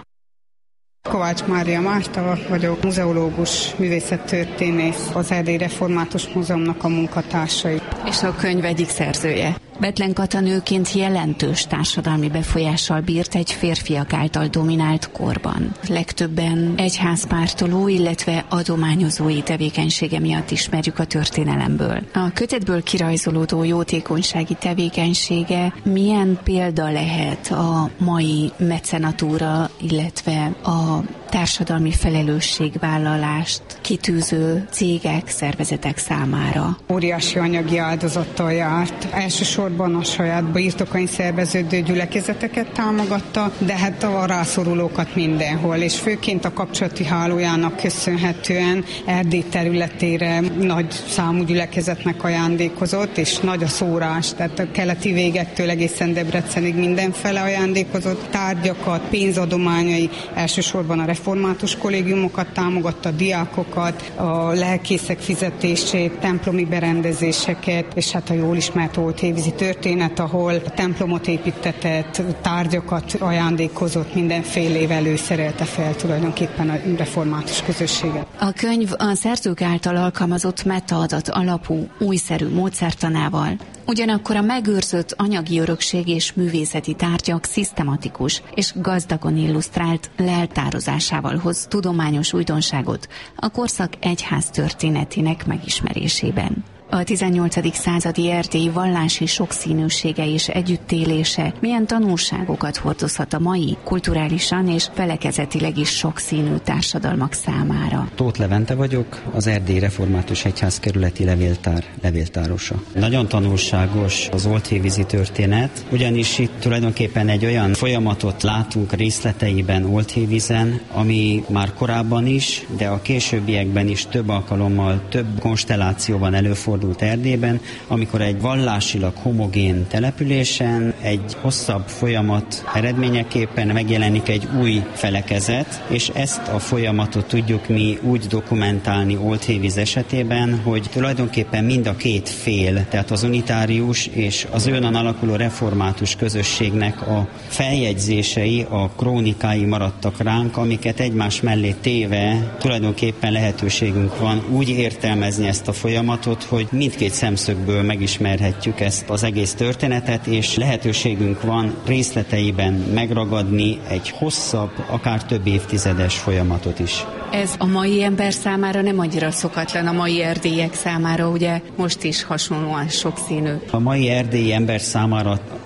[SPEAKER 10] Kovács Mária Márta vagyok, muzeológus, művészettörténész, az Erdélyi Református Múzeumnak a munkatársai.
[SPEAKER 11] És a könyv egyik szerzője. Bethlen Kata nőként jelentős társadalmi befolyással bírt egy férfiak által dominált korban. Legtöbben egyházpártoló, illetve adományozói tevékenysége miatt ismerjük a történelemből. A kötetből kirajzolódó jótékonysági tevékenysége milyen példa lehet a mai mecenatúra, illetve a társadalmi felelősségvállalást kitűző cégek, szervezetek számára?
[SPEAKER 10] Óriási anyagi áldozattal járt. Elsősorban a saját birtokain szerveződő gyülekezeteket támogatta, de hát a rászorulókat mindenhol, és főként a kapcsolati hálójának köszönhetően Erdély területére nagy számú gyülekezetnek ajándékozott, és nagy a szórás, tehát a keleti végektől egészen Debrecenig mindenfele ajándékozott tárgyakat, pénzadományai, elsősorban a református kollégiumokat támogatta, diákokat, a lelkészek fizetését, templomi berendezéseket, és hát a jól ismert Olthévízi történet, ahol a templomot építetett, tárgyakat ajándékozott, mindenfélével ő szerelte fel tulajdonképpen a református közösséget.
[SPEAKER 11] A könyv a szerzők által alkalmazott metaadat alapú újszerű módszertanával, ugyanakkor a megőrzött anyagi örökség és művészeti tárgyak szisztematikus és gazdagon illusztrált leltározásával hoz tudományos újdonságot a korszak egyház történetének megismerésében. A 18. századi Erdély vallási sokszínűsége és együttélése milyen tanulságokat hordozhat a mai, kulturálisan és felekezetileg is sokszínű társadalmak számára?
[SPEAKER 13] Tóth Levente vagyok, az Erdély Református Egyház kerületi levéltár levéltárosa. Nagyon tanulságos az Olthévízi történet, ugyanis itt tulajdonképpen egy olyan folyamatot látunk részleteiben Olthévízen, ami már korábban is, de a későbbiekben is több alkalommal, több konstellációban előfordult Erdélyben, amikor egy vallásilag homogén településen egy hosszabb folyamat eredményeképpen megjelenik egy új felekezet, és ezt a folyamatot tudjuk mi úgy dokumentálni Olthévíz esetében, hogy tulajdonképpen mind a két fél, tehát az unitárius és az őnan alakuló református közösségnek a feljegyzései, a krónikái maradtak ránk, amiket egymás mellé téve tulajdonképpen lehetőségünk van úgy értelmezni ezt a folyamatot, hogy mindkét szemszögből megismerhetjük ezt az egész történetet, és lehetőségünk van részleteiben megragadni egy hosszabb, akár több évtizedes folyamatot is.
[SPEAKER 3] Ez a mai ember számára nem annyira szokatlan, a mai erdélyek számára, ugye most is hasonlóan sokszínű.
[SPEAKER 13] A mai erdélyi ember számára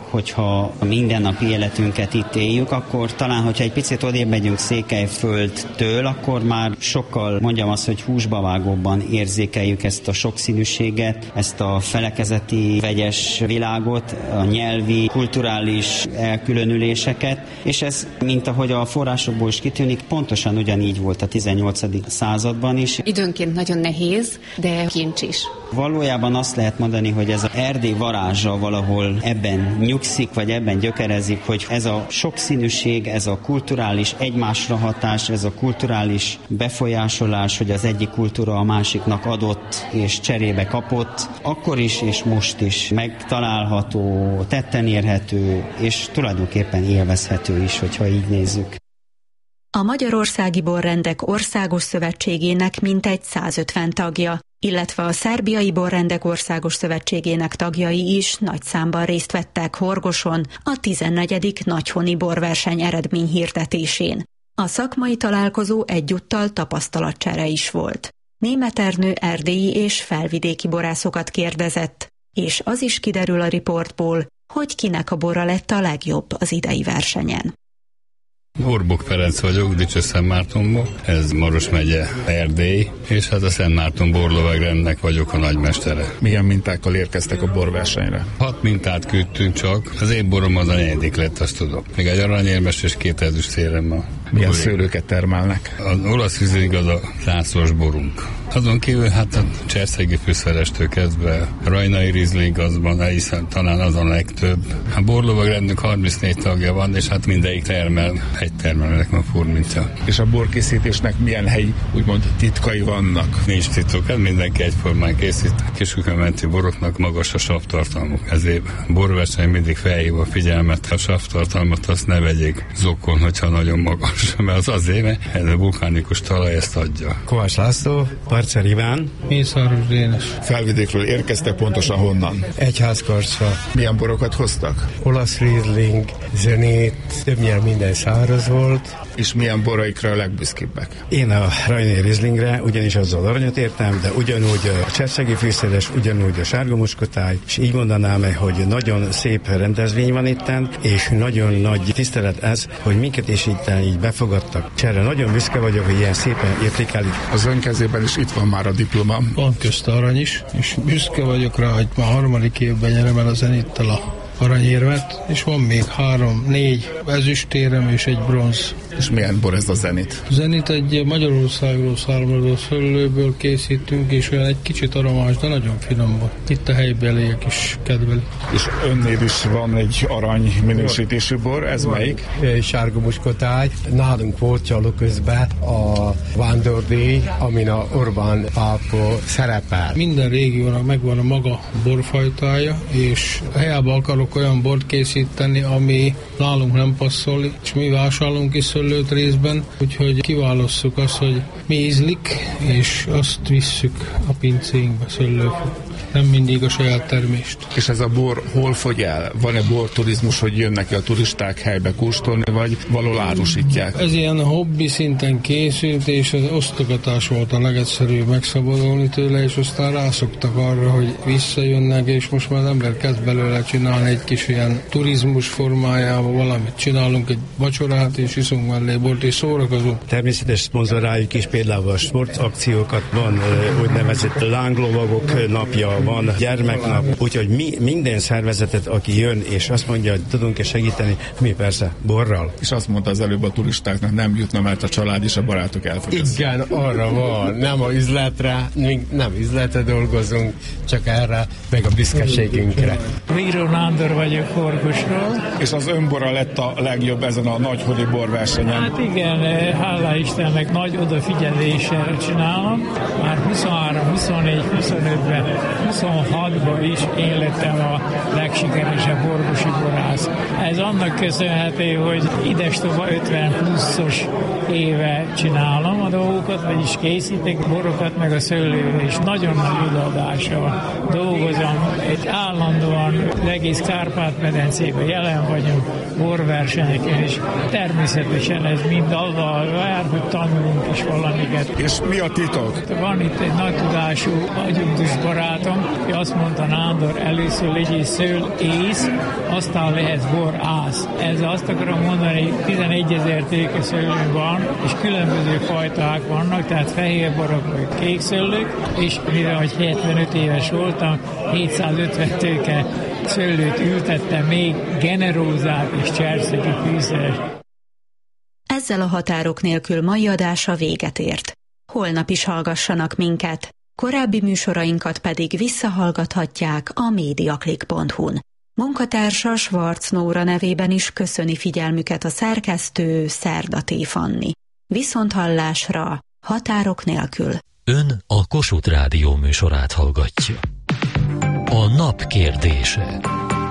[SPEAKER 13] hogyha a mindennapi életünket itt éljük, akkor talán, hogyha egy picit odébb megyünk Székelyföldtől, akkor már sokkal, mondjam azt, hogy húsba vágóbban érzékeljük ezt a sokszínűséget, ezt a felekezeti vegyes világot, a nyelvi, kulturális elkülönüléseket, és ez, mint ahogy a forrásokból is kitűnik, pontosan ugyanígy volt a 18. században is.
[SPEAKER 11] Időnként nagyon nehéz, de kincs is.
[SPEAKER 13] Valójában azt lehet mondani, hogy ez az Erdély varázsa valahol ebben nyugszik, vagy ebben gyökerezik, hogy ez a sokszínűség, ez a kulturális egymásra hatás, ez a kulturális befolyásolás, hogy az egyik kultúra a másiknak adott és cserébe kapott, akkor is és most is megtalálható, tetten érhető, és tulajdonképpen élvezhető is, hogyha így nézzük.
[SPEAKER 1] A Magyarországi Borrendek Országos Szövetségének mintegy 150 tagja, illetve a Szerbiai Borrendek Országos Szövetségének tagjai is nagy számban részt vettek Horgoson a 14. Nagyhoni borverseny eredményhirdetésén. A szakmai találkozó egyúttal tapasztalatcsere is volt. Németh Ernő erdélyi és felvidéki borászokat kérdezett, és az is kiderül a riportból, hogy kinek a bora lett a legjobb az idei versenyen.
[SPEAKER 12] Orbok Ferenc vagyok, Dicső-Szentmártonból, ez Maros megye, Erdély, és hát a Szentmárton borlovagrendnek vagyok a nagymestere.
[SPEAKER 14] Milyen mintákkal érkeztek a borversenyre? 6
[SPEAKER 12] mintát küldtünk csak, az én borom az a 4. lett, azt tudom. Még egy aranyérmes és 2 ezüstérem a
[SPEAKER 14] milyen szőlőket termelnek?
[SPEAKER 12] Az olasz Riesling az a zászlós borunk. Azon kívül hát a cserszegi fűszerestől kezdve a rajnai Riesling azban, hiszen talán az a legtöbb. A borlovagrendnek 34 tagja van, és hát mindegyik termel, egy termelőnek van furmintja.
[SPEAKER 14] És a borkészítésnek milyen helyi, úgymond titkai vannak?
[SPEAKER 12] Nincs titok, mindenki egyformán készít. Kisükön-menti boroknak magas a savtartalmuk, ezért borverseny mindig felhív a figyelmet. A savtartalmat azt ne vegyék zokon, hogyha nagyon magas, mert az azért, ez a vulkánikus talaj ezt adja.
[SPEAKER 15] Kovács László, Parcer Iván.
[SPEAKER 17] Mészáros Dénes.
[SPEAKER 14] Felvidékről érkeztek, pontosan honnan?
[SPEAKER 15] Egyházkarcra.
[SPEAKER 14] Milyen borokat hoztak?
[SPEAKER 15] Olasz Riesling, Zenit, többnyire minden száraz volt.
[SPEAKER 14] És milyen boraikra a legbüszkébbek?
[SPEAKER 15] Én a rajnai Rieslingre, ugyanis azzal aranyat értem, de ugyanúgy a cserszegi fűszeres, ugyanúgy a sárga muskotáj, és így mondanám, hogy nagyon szép rendezvény van itten, és nagyon nagy tisztelet ez, hogy minket is itten így befogadtak. És erre nagyon büszke vagyok, hogy ilyen szépen értékelik.
[SPEAKER 14] Az ön kezében is itt van már a diploma.
[SPEAKER 17] Van közt arany is, és büszke vagyok rá, hogy már 3. évben nyerem el a Zenittel a aranyérmet, és van még 3-4 ezüstérem és egy bronz.
[SPEAKER 14] És milyen bor ez a Zenit?
[SPEAKER 17] Zenit egy Magyarországról származó szőlőből készítünk, és olyan egy kicsit aromás, de nagyon finom bor. Itt a helybeliek is kedvelik.
[SPEAKER 14] És önnél is van egy arany minősítésű bor, ez melyik?
[SPEAKER 15] Sárga muskotáj. Nálunk volt csaló közben a vándordíj, amin a Orbán pápa szerepel.
[SPEAKER 17] Minden régiónak megvan a maga borfajtája, és helyába akarok olyan bort készíteni, ami nálunk nem passzol, és mi vásárolunk is szőlőt részben, úgyhogy kiválasszuk azt, hogy mi ízlik, és azt visszük a pincénkbe szőlőföt. Nem mindig a saját termést.
[SPEAKER 14] És ez a bor hol fogy el? Van-e borturizmus, hogy jönnek a turisták helybe kóstolni, vagy valahol árusítják?
[SPEAKER 17] Ez ilyen hobbi szinten készült, és az osztogatás volt a legegyszerűbb megszabadulni tőle, és aztán rászoktak arra, hogy visszajönnek, és most már az ember kezd belőle csinálni egy kis ilyen turizmus formájában valamit. Csinálunk egy vacsorát, és iszunk mellé bort, és szórakozunk.
[SPEAKER 15] Természetes szponzoráljuk is például a sportakciókat, van úgynevezett lánglovagok napja, van gyermeknap, úgyhogy mi minden szervezetet, aki jön, és azt mondja, hogy tudunk-e segíteni, mi persze borral.
[SPEAKER 14] És azt mondta az előbb a turistáknak, nem jutna, mert a család és a barátok elfogyasztják.
[SPEAKER 15] Igen, arra van, nem a üzletre, nem üzletre dolgozunk, csak erre, meg a büszkeségünkre.
[SPEAKER 25] Bíró Nándor vagyok Horgosról.
[SPEAKER 14] És az önbora lett a legjobb ezen a Nagyhoni borversenyen.
[SPEAKER 25] Hát igen, hála Istennek nagy odafigyeléssel csinálom. Már 23, 24, 25-ben 26-ban is én lettem a legsikeresebb orvosi borász. Ez annak köszönhető, hogy idestova 50 pluszos éve csinálom a dolgokat, vagyis készítek borokat, meg a szőlőre is. Nagyon nagy odaadással dolgozom. Egy állandóan egész Kárpát-medencében jelen vagyunk borversenyeken, és természetesen ez mind azzal jár, hogy tanulunk is valamiket.
[SPEAKER 14] És mi a titok?
[SPEAKER 25] Van itt egy nagy tudású adjunktus barátom, van. Ő azt mondta, Nándor, először legyél szől ész, aztán lehetsz bor ász. Ezzel azt akarom mondani, 11 000 tőke szőlő van, és különböző fajták vannak, tehát fehér borok vagy kék szőlők, és mivel hogy 75 éves voltam, 750 tőke szőlőt ültettem még, generózát és cserszegi fűszeres.
[SPEAKER 1] Ezzel a határok nélkül mai adása véget ért. Holnap is hallgassanak minket, korábbi műsorainkat pedig visszahallgathatják a mediaclick.hu-n. Munkatársa Schwarz Nóra nevében is köszöni figyelmüket a szerkesztő Szerdaté Fanni. Viszonthallásra, határok nélkül.
[SPEAKER 9] Ön a Kossuth Rádió műsorát hallgatja. A nap kérdése.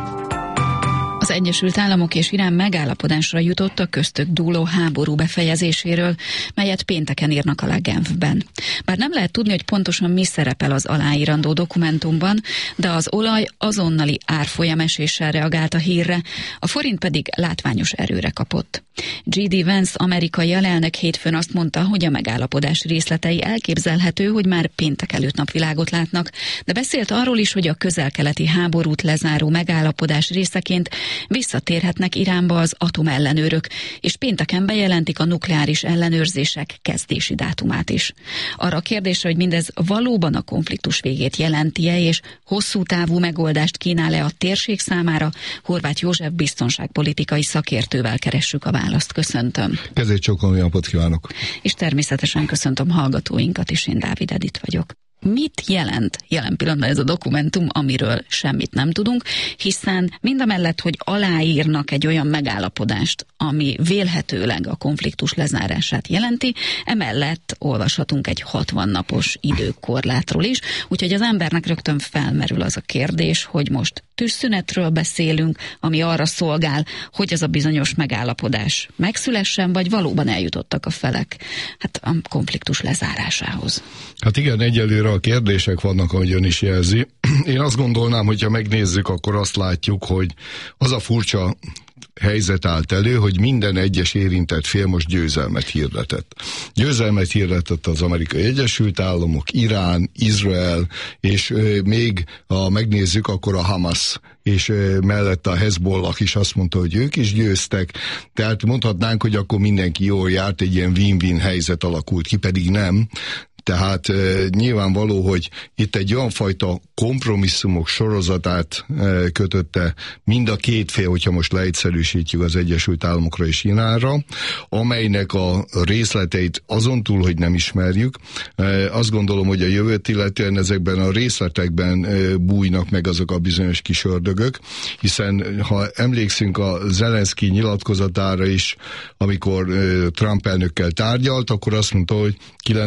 [SPEAKER 11] Az Egyesült Államok és Irán megállapodásra jutott a köztük dúló háború befejezéséről, melyet pénteken írnak alá Genfben. Bár nem lehet tudni, hogy pontosan mi szerepel az aláírandó dokumentumban, de az olaj azonnali árfolyameséssel reagált a hírre, a forint pedig látványos erőre kapott. J.D. Vance amerikai alelnök hétfőn azt mondta, hogy a megállapodás részletei elképzelhető, hogy már péntek előtt napvilágot látnak, de beszélt arról is, hogy a közel-keleti háborút lezáró megállapodás részeként visszatérhetnek Iránba az atomellenőrök, és pénteken bejelentik a nukleáris ellenőrzések kezdési dátumát is. Arra a kérdésre, hogy mindez valóban a konfliktus végét jelenti-e, és hosszú távú megoldást kínál-e a térség számára, Horváth József biztonságpolitikai szakértővel keressük a választ. Köszöntöm.
[SPEAKER 16] Kezét csókolom, jó napot kívánok.
[SPEAKER 11] És természetesen köszöntöm hallgatóinkat is, én Dávid Edith vagyok. Mit jelent jelen pillanatban ez a dokumentum, amiről semmit nem tudunk, hiszen mindamellett, hogy aláírnak egy olyan megállapodást, ami vélhetőleg a konfliktus lezárását jelenti, emellett olvashatunk egy 60 napos időkorlátról is, úgyhogy az embernek rögtön felmerül az a kérdés, hogy most tűzszünetről beszélünk, ami arra szolgál, hogy ez a bizonyos megállapodás megszülessen, vagy valóban eljutottak a felek a konfliktus lezárásához.
[SPEAKER 16] Hát igen, egyelőre a kérdések vannak, ahogy ön is jelzi. Én azt gondolnám, hogyha megnézzük, akkor azt látjuk, hogy az a furcsa helyzet állt elő, hogy minden egyes érintett fél most győzelmet hirdetett. Győzelmet hirdetett az Amerikai Egyesült Államok, Irán, Izrael, és még ha megnézzük, akkor a Hamas, és mellett a Hezbollah is azt mondta, hogy ők is győztek, tehát mondhatnánk, hogy akkor mindenki jól járt, egy ilyen win-win helyzet alakult ki, pedig nem. Tehát nyilvánvaló, hogy itt egy olyan fajta kompromisszumok sorozatát kötötte mind a két fél, hogyha most leegyszerűsítjük, az Egyesült Államokra és Iránra, amelynek a részleteit azon túl, hogy nem ismerjük. Azt gondolom, hogy a jövőt illetően ezekben a részletekben bújnak meg azok a bizonyos kis ördögök, hiszen ha emlékszünk a Zelenszky nyilatkozatára is, amikor Trump elnökkel tárgyalt, akkor azt mondta, hogy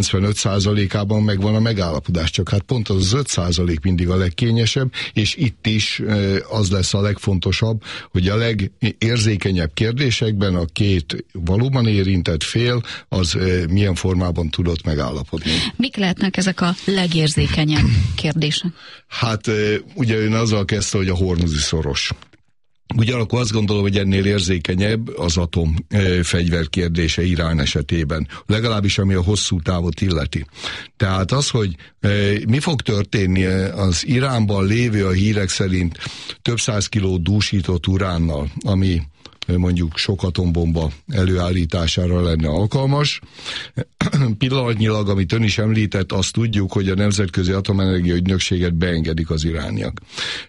[SPEAKER 16] 95%-ában megvan a megállapodás, csak hát pont az 5% mindig a legkényesebb, és itt is az lesz a legfontosabb, hogy a legérzékenyebb kérdésekben a két valóban érintett fél az milyen formában tudott megállapodni.
[SPEAKER 11] Mik lehetnek ezek a legérzékenyebb kérdések?
[SPEAKER 16] Hát ugye ön azzal kezdte, hogy a hormuzi szoros. Ugyanakkor azt gondolom, hogy ennél érzékenyebb az atomfegyver kérdése Irán esetében, legalábbis ami a hosszú távot illeti. Tehát az, hogy mi fog történni az Iránban lévő, a hírek szerint több 100 kiló dúsított uránnal, ami mondjuk sok atombomba előállítására lenne alkalmas. Pillanatnyilag, amit ön is említett, azt tudjuk, hogy a Nemzetközi Atomenergia Ügynökséget beengedik az irániak.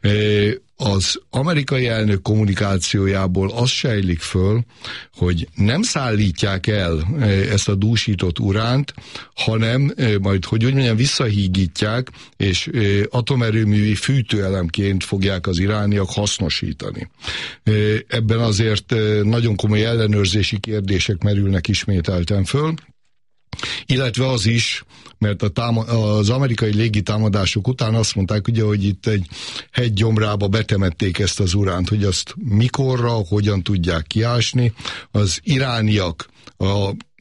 [SPEAKER 16] Az amerikai elnök kommunikációjából az sejlik föl, hogy nem szállítják el ezt a dúsított uránt, hanem majd, hogy úgy mondjam, visszahígítják, és atomerőművi fűtőelemként fogják az irániak hasznosítani. Ebben azért nagyon komoly ellenőrzési kérdések merülnek ismételten föl, illetve az is, mert az amerikai légitámadások után azt mondták, ugye, hogy itt egy hegy gyomrába betemették ezt az uránt, hogy azt mikorra, hogyan tudják kiásni. Az irániak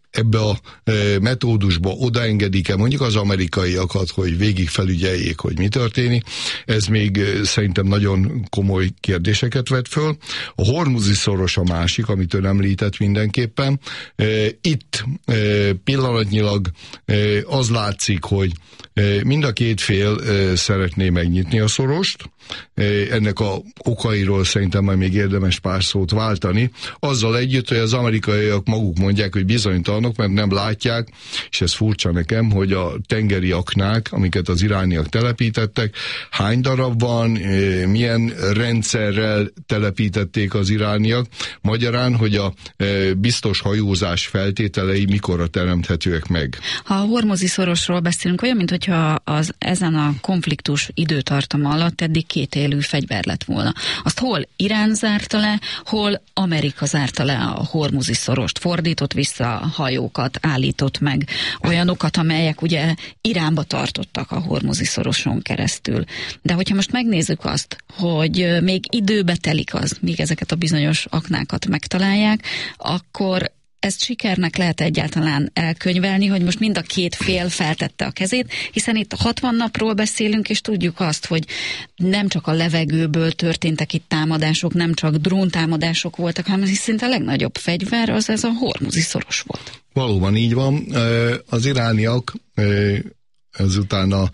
[SPEAKER 16] ebbe a metódusba odaengedik-e mondjuk az amerikaiakat, hogy végig felügyeljék, hogy mi történik. Ez még szerintem nagyon komoly kérdéseket vet föl. A Hormuzi szoros a másik, amit ön említett mindenképpen. Itt pillanatnyilag az látszik, hogy mind a két fél szeretné megnyitni a szorost. Ennek a okairól szerintem majd még érdemes pár szót váltani. Azzal együtt, hogy az amerikaiak maguk mondják, hogy bizonytalanok, mert nem látják, és ez furcsa nekem, hogy a tengeri aknák, amiket az irániak telepítettek, hány darab van, milyen rendszerrel telepítették az irániak, magyarán, hogy a biztos hajózás feltételei mikorra teremthetőek meg.
[SPEAKER 18] Ha a Hormuzi szorosról beszélünk, olyan, mintha ezen a konfliktus időtartama alatt eddig kétélű fegyver lett volna. Azt hol Irán zárta le, hol Amerika zárta le a Hormuzi szorost, fordított vissza hajókat, állított meg olyanokat, amelyek ugye Iránba tartottak a Hormuzi szoroson keresztül. De hogyha most megnézzük azt, hogy még időbe telik az, míg ezeket a bizonyos aknákat megtalálják, akkor ezt sikernek lehet egyáltalán elkönyvelni, hogy most mind a két fél feltette a kezét, hiszen itt 60 napról beszélünk, és tudjuk azt, hogy nem csak a levegőből történtek itt támadások, nem csak dróntámadások voltak, hanem szinte a legnagyobb fegyver az ez a Hormuzi szoros volt.
[SPEAKER 16] Valóban így van. Az irániak ezután a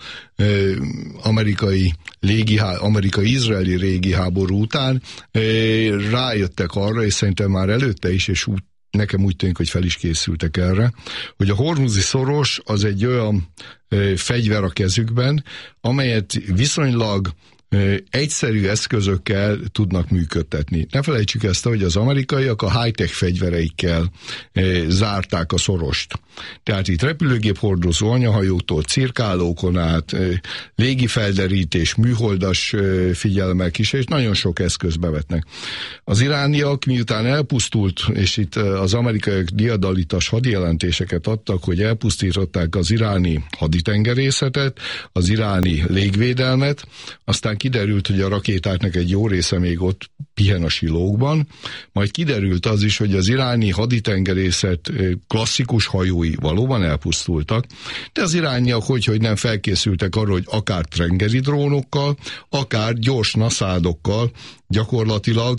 [SPEAKER 16] amerikai-izraeli régi háború után rájöttek arra, és szerintem már előtte is, és nekem úgy tűnik, hogy fel is készültek erre, hogy a Hormuzi szoros az egy olyan fegyver a kezükben, amelyet viszonylag egyszerű eszközökkel tudnak működtetni. Ne felejtsük ezt, hogy az amerikaiak a high-tech fegyvereikkel zárták a szorost. Tehát itt repülőgép hordozó anyahajótól, cirkálókon át, légifelderítés, műholdas figyelmek is, és nagyon sok eszközt bevetnek. Az irániak miután elpusztult, és itt az amerikaiak diadalitas hadijelentéseket adtak, hogy elpusztították az iráni haditengerészetet, az iráni légvédelmet, aztán kiderült, hogy a rakétáknak egy jó része még ott pihen a silókban, majd kiderült az is, hogy az iráni haditengerészet klasszikus hajói valóban elpusztultak, de az irániak hogy nem felkészültek arra, hogy akár tengeri drónokkal, akár gyors naszádokkal, gyakorlatilag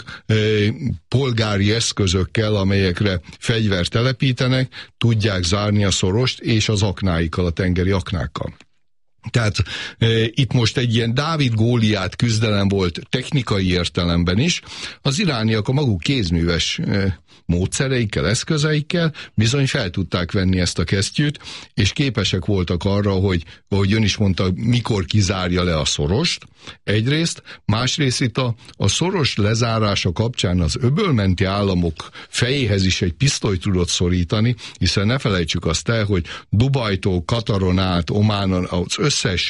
[SPEAKER 16] polgári eszközökkel, amelyekre fegyvert telepítenek, tudják zárni a szorost és az aknáikkal, a tengeri aknákkal. Tehát itt most egy ilyen Dávid-Góliát küzdelem volt technikai értelemben is. Az irániak a maguk kézműves módszereikkel, eszközeikkel bizony fel tudták venni ezt a kesztyűt, és képesek voltak arra, hogy, ahogy ön is mondta, mikor kizárja le a szorost. Egyrészt, másrészt itt a szoros lezárása kapcsán az öbölmenti államok fejéhez is egy pisztolyt tudott szorítani, hiszen ne felejtsük azt el, hogy Dubajtól, Kataron át, Ománon az összes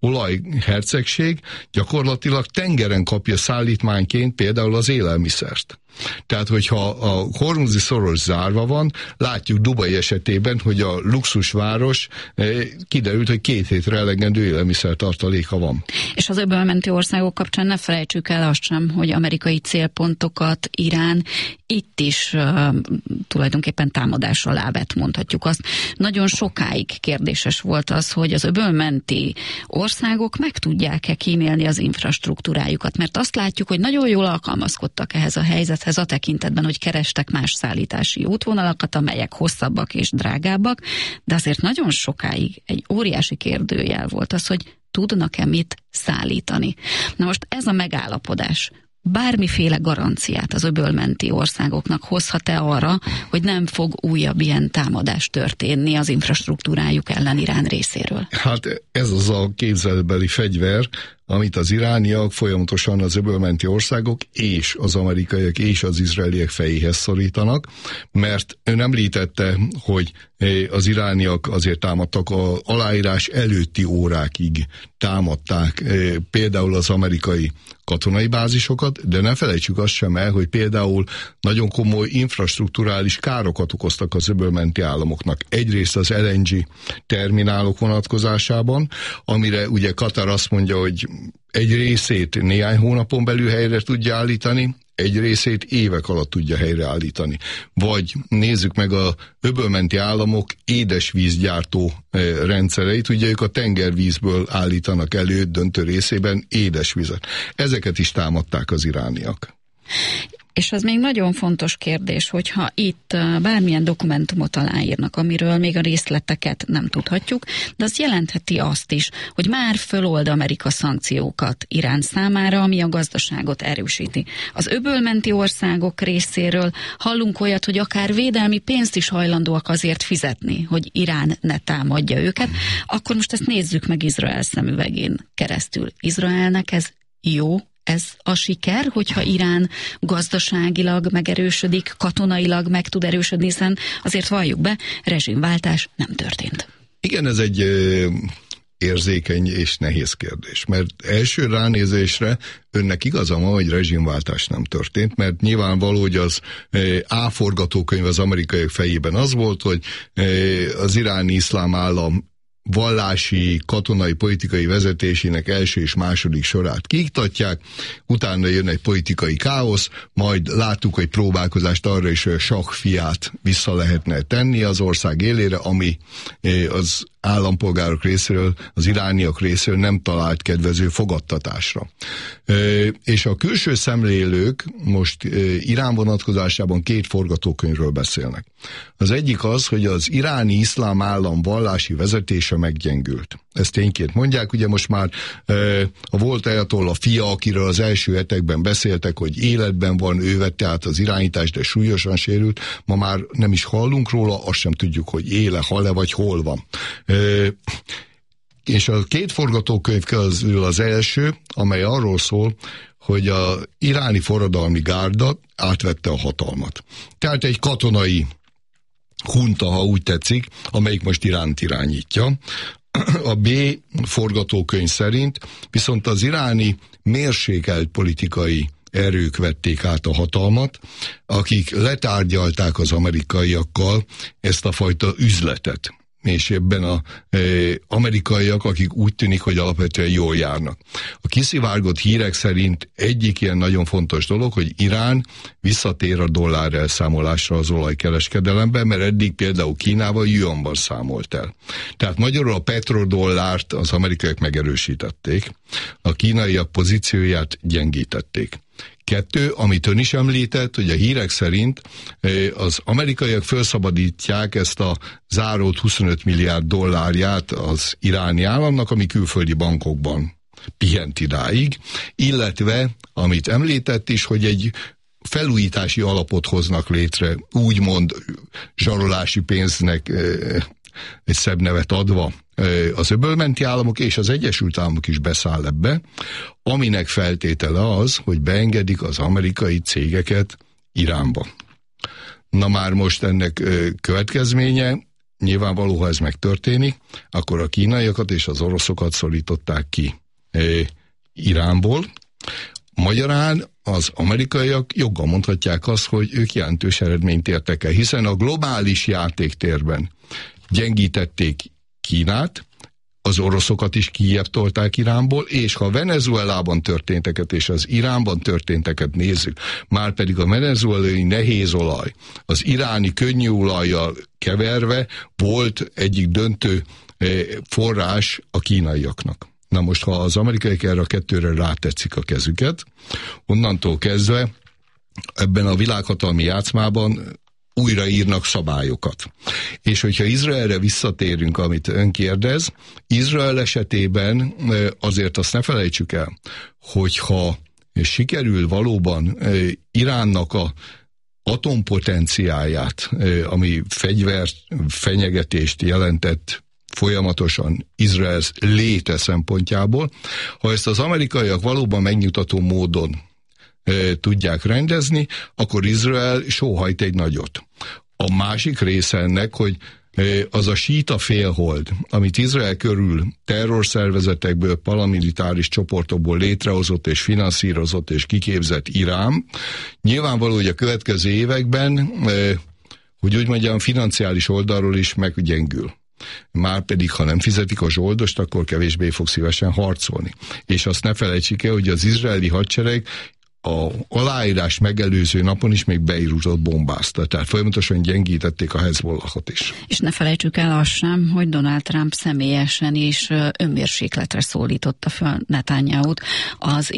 [SPEAKER 16] olajhercegség gyakorlatilag tengeren kapja szállítmányként például az élelmiszert. Tehát, hogyha a Hormuzi szoros zárva van, látjuk Dubaj esetében, hogy a luxusváros kiderült, hogy 2 hétre elegendő élelmiszertartaléka van.
[SPEAKER 18] És az öbölmenti országok kapcsán ne felejtsük el azt sem, hogy amerikai célpontokat Irán itt is tulajdonképpen támadás alá vett, mondhatjuk azt. Nagyon sokáig kérdéses volt az, hogy az öbölmenti országok meg tudják-e kímélni az infrastruktúrájukat, mert azt látjuk, hogy nagyon jól alkalmazkodtak ehhez a helyzethez a tekintetben, hogy kerestek más szállítási útvonalakat, amelyek hosszabbak és drágábbak, de azért nagyon sokáig egy óriási kérdőjel volt az, hogy tudnak-e mit szállítani. Na most ez a megállapodás bármiféle garanciát az öbölmenti országoknak hozhat-e arra, hogy nem fog újabb ilyen támadás történni az infrastruktúrájuk ellen Irán részéről?
[SPEAKER 16] Hát ez az a képzeletbeli fegyver, amit az irániak folyamatosan az öbölmenti országok és az amerikaiak és az izraeliek fejéhez szorítanak, mert ön említette, hogy az irániak azért támadtak, az aláírás előtti órákig támadták például az amerikai katonai bázisokat, de ne felejtsük azt sem el, hogy például nagyon komoly infrastrukturális károkat okoztak az öbölmenti államoknak. Egyrészt az LNG terminálok vonatkozásában, amire ugye Katar azt mondja, hogy egy részét néhány hónapon belül helyre tudja állítani, egy részét évek alatt tudja helyreállítani. Vagy nézzük meg a öbölmenti államok édesvízgyártó rendszereit, ugye ők a tengervízből állítanak elő döntő részében édesvizet. Ezeket is támadták az irániak.
[SPEAKER 18] És az még nagyon fontos kérdés, hogyha itt bármilyen dokumentumot aláírnak, amiről még a részleteket nem tudhatjuk, de az jelentheti azt is, hogy már fölold Amerika szankciókat Irán számára, ami a gazdaságot erősíti. Az öbölmenti országok részéről hallunk olyat, hogy akár védelmi pénzt is hajlandóak azért fizetni, hogy Irán ne támadja őket. Akkor most ezt nézzük meg Izrael szemüvegén keresztül. Izraelnek ez jó? Ez a siker, hogyha Irán gazdaságilag megerősödik, katonailag meg tud erősödni, hiszen azért valljuk be, rezsimváltás nem történt.
[SPEAKER 16] Igen, ez egy érzékeny és nehéz kérdés, mert első ránézésre önnek igaza van, hogy rezsimváltás nem történt, mert nyilvánvaló, hogy az A forgatókönyv az amerikaiak fejében az volt, hogy az iráni iszlám állam vallási, katonai, politikai vezetésének első és második sorát kiiktatják, utána jön egy politikai káosz, majd láttuk egy próbálkozást arra is, hogy a sakk fiát vissza lehetne tenni az ország élére, ami az állampolgárok részéről, az irániak részéről nem talált kedvező fogadtatásra. És a külső szemlélők most Irán vonatkozásában két forgatókönyvről beszélnek. Az egyik az, hogy az iráni iszlám állam vallási vezetése meggyengült. Ezt tényként mondják, ugye most már a volt ajatollah fia, akiről az első hetekben beszéltek, hogy életben van, ő vette át az irányítást, de súlyosan sérült, ma már nem is hallunk róla, azt sem tudjuk, hogy éle, hal-e vagy hol van. És a két forgatókönyv közül az első, amely arról szól, hogy az iráni forradalmi gárda átvette a hatalmat. Tehát egy katonai hunta, ha úgy tetszik, amelyik most Iránt irányítja. A B forgatókönyv szerint viszont az iráni mérsékelt politikai erők vették át a hatalmat, akik letárgyalták az amerikaiakkal ezt a fajta üzletet. És ebben az amerikaiak, akik úgy tűnik, hogy alapvetően jól járnak. A kiszivárgott hírek szerint egyik ilyen nagyon fontos dolog, hogy Irán visszatér a dollár elszámolásra az olajkereskedelemben, mert eddig például Kínával yuanban számolt el. Tehát magyarul a petrodollárt az amerikaiak megerősítették, a kínaiak pozícióját gyengítették. Kettő, amit ön is említett, hogy a hírek szerint az amerikaiak felszabadítják ezt a zárót 25 milliárd dollárját az iráni államnak, ami külföldi bankokban pihent idáig, illetve, amit említett is, hogy egy felújítási alapot hoznak létre, úgymond zsarolási pénznek egy szebb nevet adva az öbölmenti államok, és az Egyesült Államok is beszáll ebbe, aminek feltétele az, hogy beengedik az amerikai cégeket Iránba. Na már most ennek következménye, nyilvánvaló, ha ez megtörténik, akkor a kínaiakat és az oroszokat szorították ki Iránból. Magyarán az amerikaiak joggal mondhatják azt, hogy ők jelentős eredményt értek el, hiszen a globális játéktérben gyengítették Kínát, az oroszokat is kijebb tolták Iránból, és ha Venezuelában történteket és az Iránban történteket nézzük, már pedig a venezuelai nehézolaj az iráni könnyűolajjal keverve volt egyik döntő forrás a kínaiaknak. Na most, ha az amerikaiak erre a kettőre rátetszik a kezüket, onnantól kezdve ebben a világhatalmi játszmában újraírnak szabályokat. És hogyha Izraelre visszatérünk, amit ön kérdez, Izrael esetében azért azt ne felejtsük el, hogyha sikerül valóban Iránnak a atompotenciáját, ami fegyverfenyegetést jelentett folyamatosan Izrael léte szempontjából, ha ezt az amerikaiak valóban megnyugtató módon tudják rendezni, akkor Izrael sóhajt egy nagyot. A másik része ennek, hogy az a síta félhold, amit Izrael körül terrorszervezetekből, paramilitáris csoportokból létrehozott és finanszírozott és kiképzett Irán, nyilvánvaló, hogy a következő években, hogy úgy mondjam, financiális oldalról is meggyengül. Márpedig, ha nem fizetik a zsoldost, akkor kevésbé fog szívesen harcolni. És azt ne felejtsük el, hogy az izraeli hadsereg a aláírás megelőző napon is még Beirutot bombázta, tehát folyamatosan gyengítették a Hezbollahot is.
[SPEAKER 18] És ne felejtsük el azt sem, hogy Donald Trump személyesen is önmérsékletre szólította föl Netanyahut az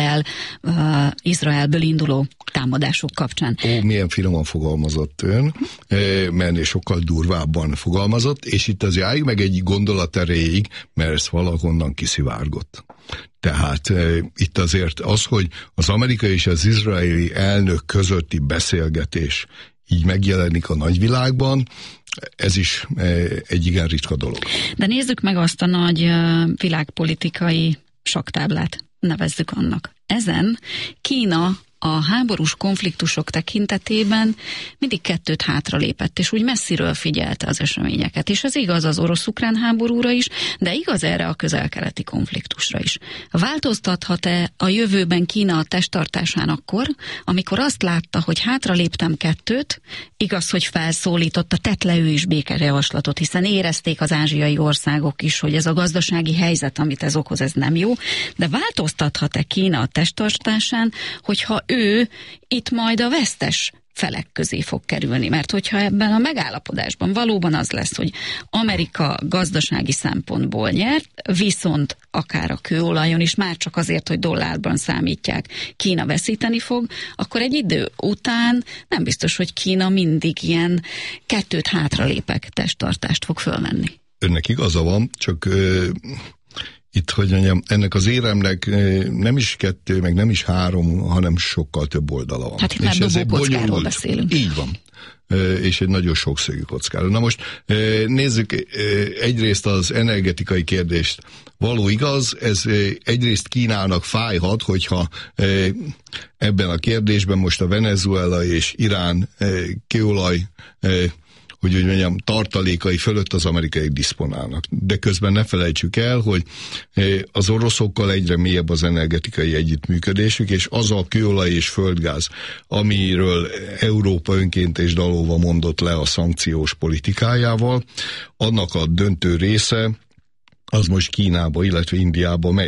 [SPEAKER 18] Izraelből induló támadások kapcsán.
[SPEAKER 16] Milyen finoman fogalmazott ön, mert sokkal durvábban fogalmazott, és itt azért állj meg egy gondolat erejéig, mert ez valahonnan kiszivárgott. Tehát itt azért az, hogy az amerikai és az izraeli elnök közötti beszélgetés így megjelenik a nagyvilágban, ez is egy igen ritka dolog.
[SPEAKER 18] De nézzük meg azt a nagy világpolitikai sakktáblát, nevezzük annak. Ezen Kína a háborús konfliktusok tekintetében mindig kettőt hátralépett, és úgy messziről figyelte az eseményeket. És ez igaz az orosz-ukrán háborúra is, de igaz erre a közel-keleti konfliktusra is. Változtathat-e a jövőben Kína a testtartásán akkor, amikor azt látta, hogy hátraléptem kettőt, igaz, hogy felszólította, tett le ő is békejavaslatot, hiszen érezték az ázsiai országok is, hogy ez a gazdasági helyzet, amit ez okoz, ez nem jó, de változtathat-e Kína a testtartásán, hogyha ő itt majd a vesztes felek közé fog kerülni, mert hogyha ebben a megállapodásban valóban az lesz, hogy Amerika gazdasági szempontból nyert, viszont akár a kőolajon is, már csak azért, hogy dollárban számítják, Kína veszíteni fog, akkor egy idő után nem biztos, hogy Kína mindig ilyen kettőt hátralépek testtartást fog fölvenni.
[SPEAKER 16] Önnek igaza van, csak itt, hogy mondjam, ennek az éremnek nem is 2, meg nem is 3, hanem sokkal több oldala van.
[SPEAKER 18] Hát itt már dobókockáról beszélünk.
[SPEAKER 16] Így van. És egy nagyon sokszögű kockáról. Na most nézzük egyrészt az energetikai kérdést. Való igaz, ez egyrészt Kínának fájhat, hogyha ebben a kérdésben most a Venezuela és Irán kőolaj hogy úgy mondjam, tartalékai fölött az amerikai diszponálnak. De közben ne felejtsük el, hogy az oroszokkal egyre mélyebb az energetikai együttműködésük, és az a kőolaj és földgáz, amiről Európa önként és dalolva mondott le a szankciós politikájával, annak a döntő része az most Kínába, illetve Indiába megy.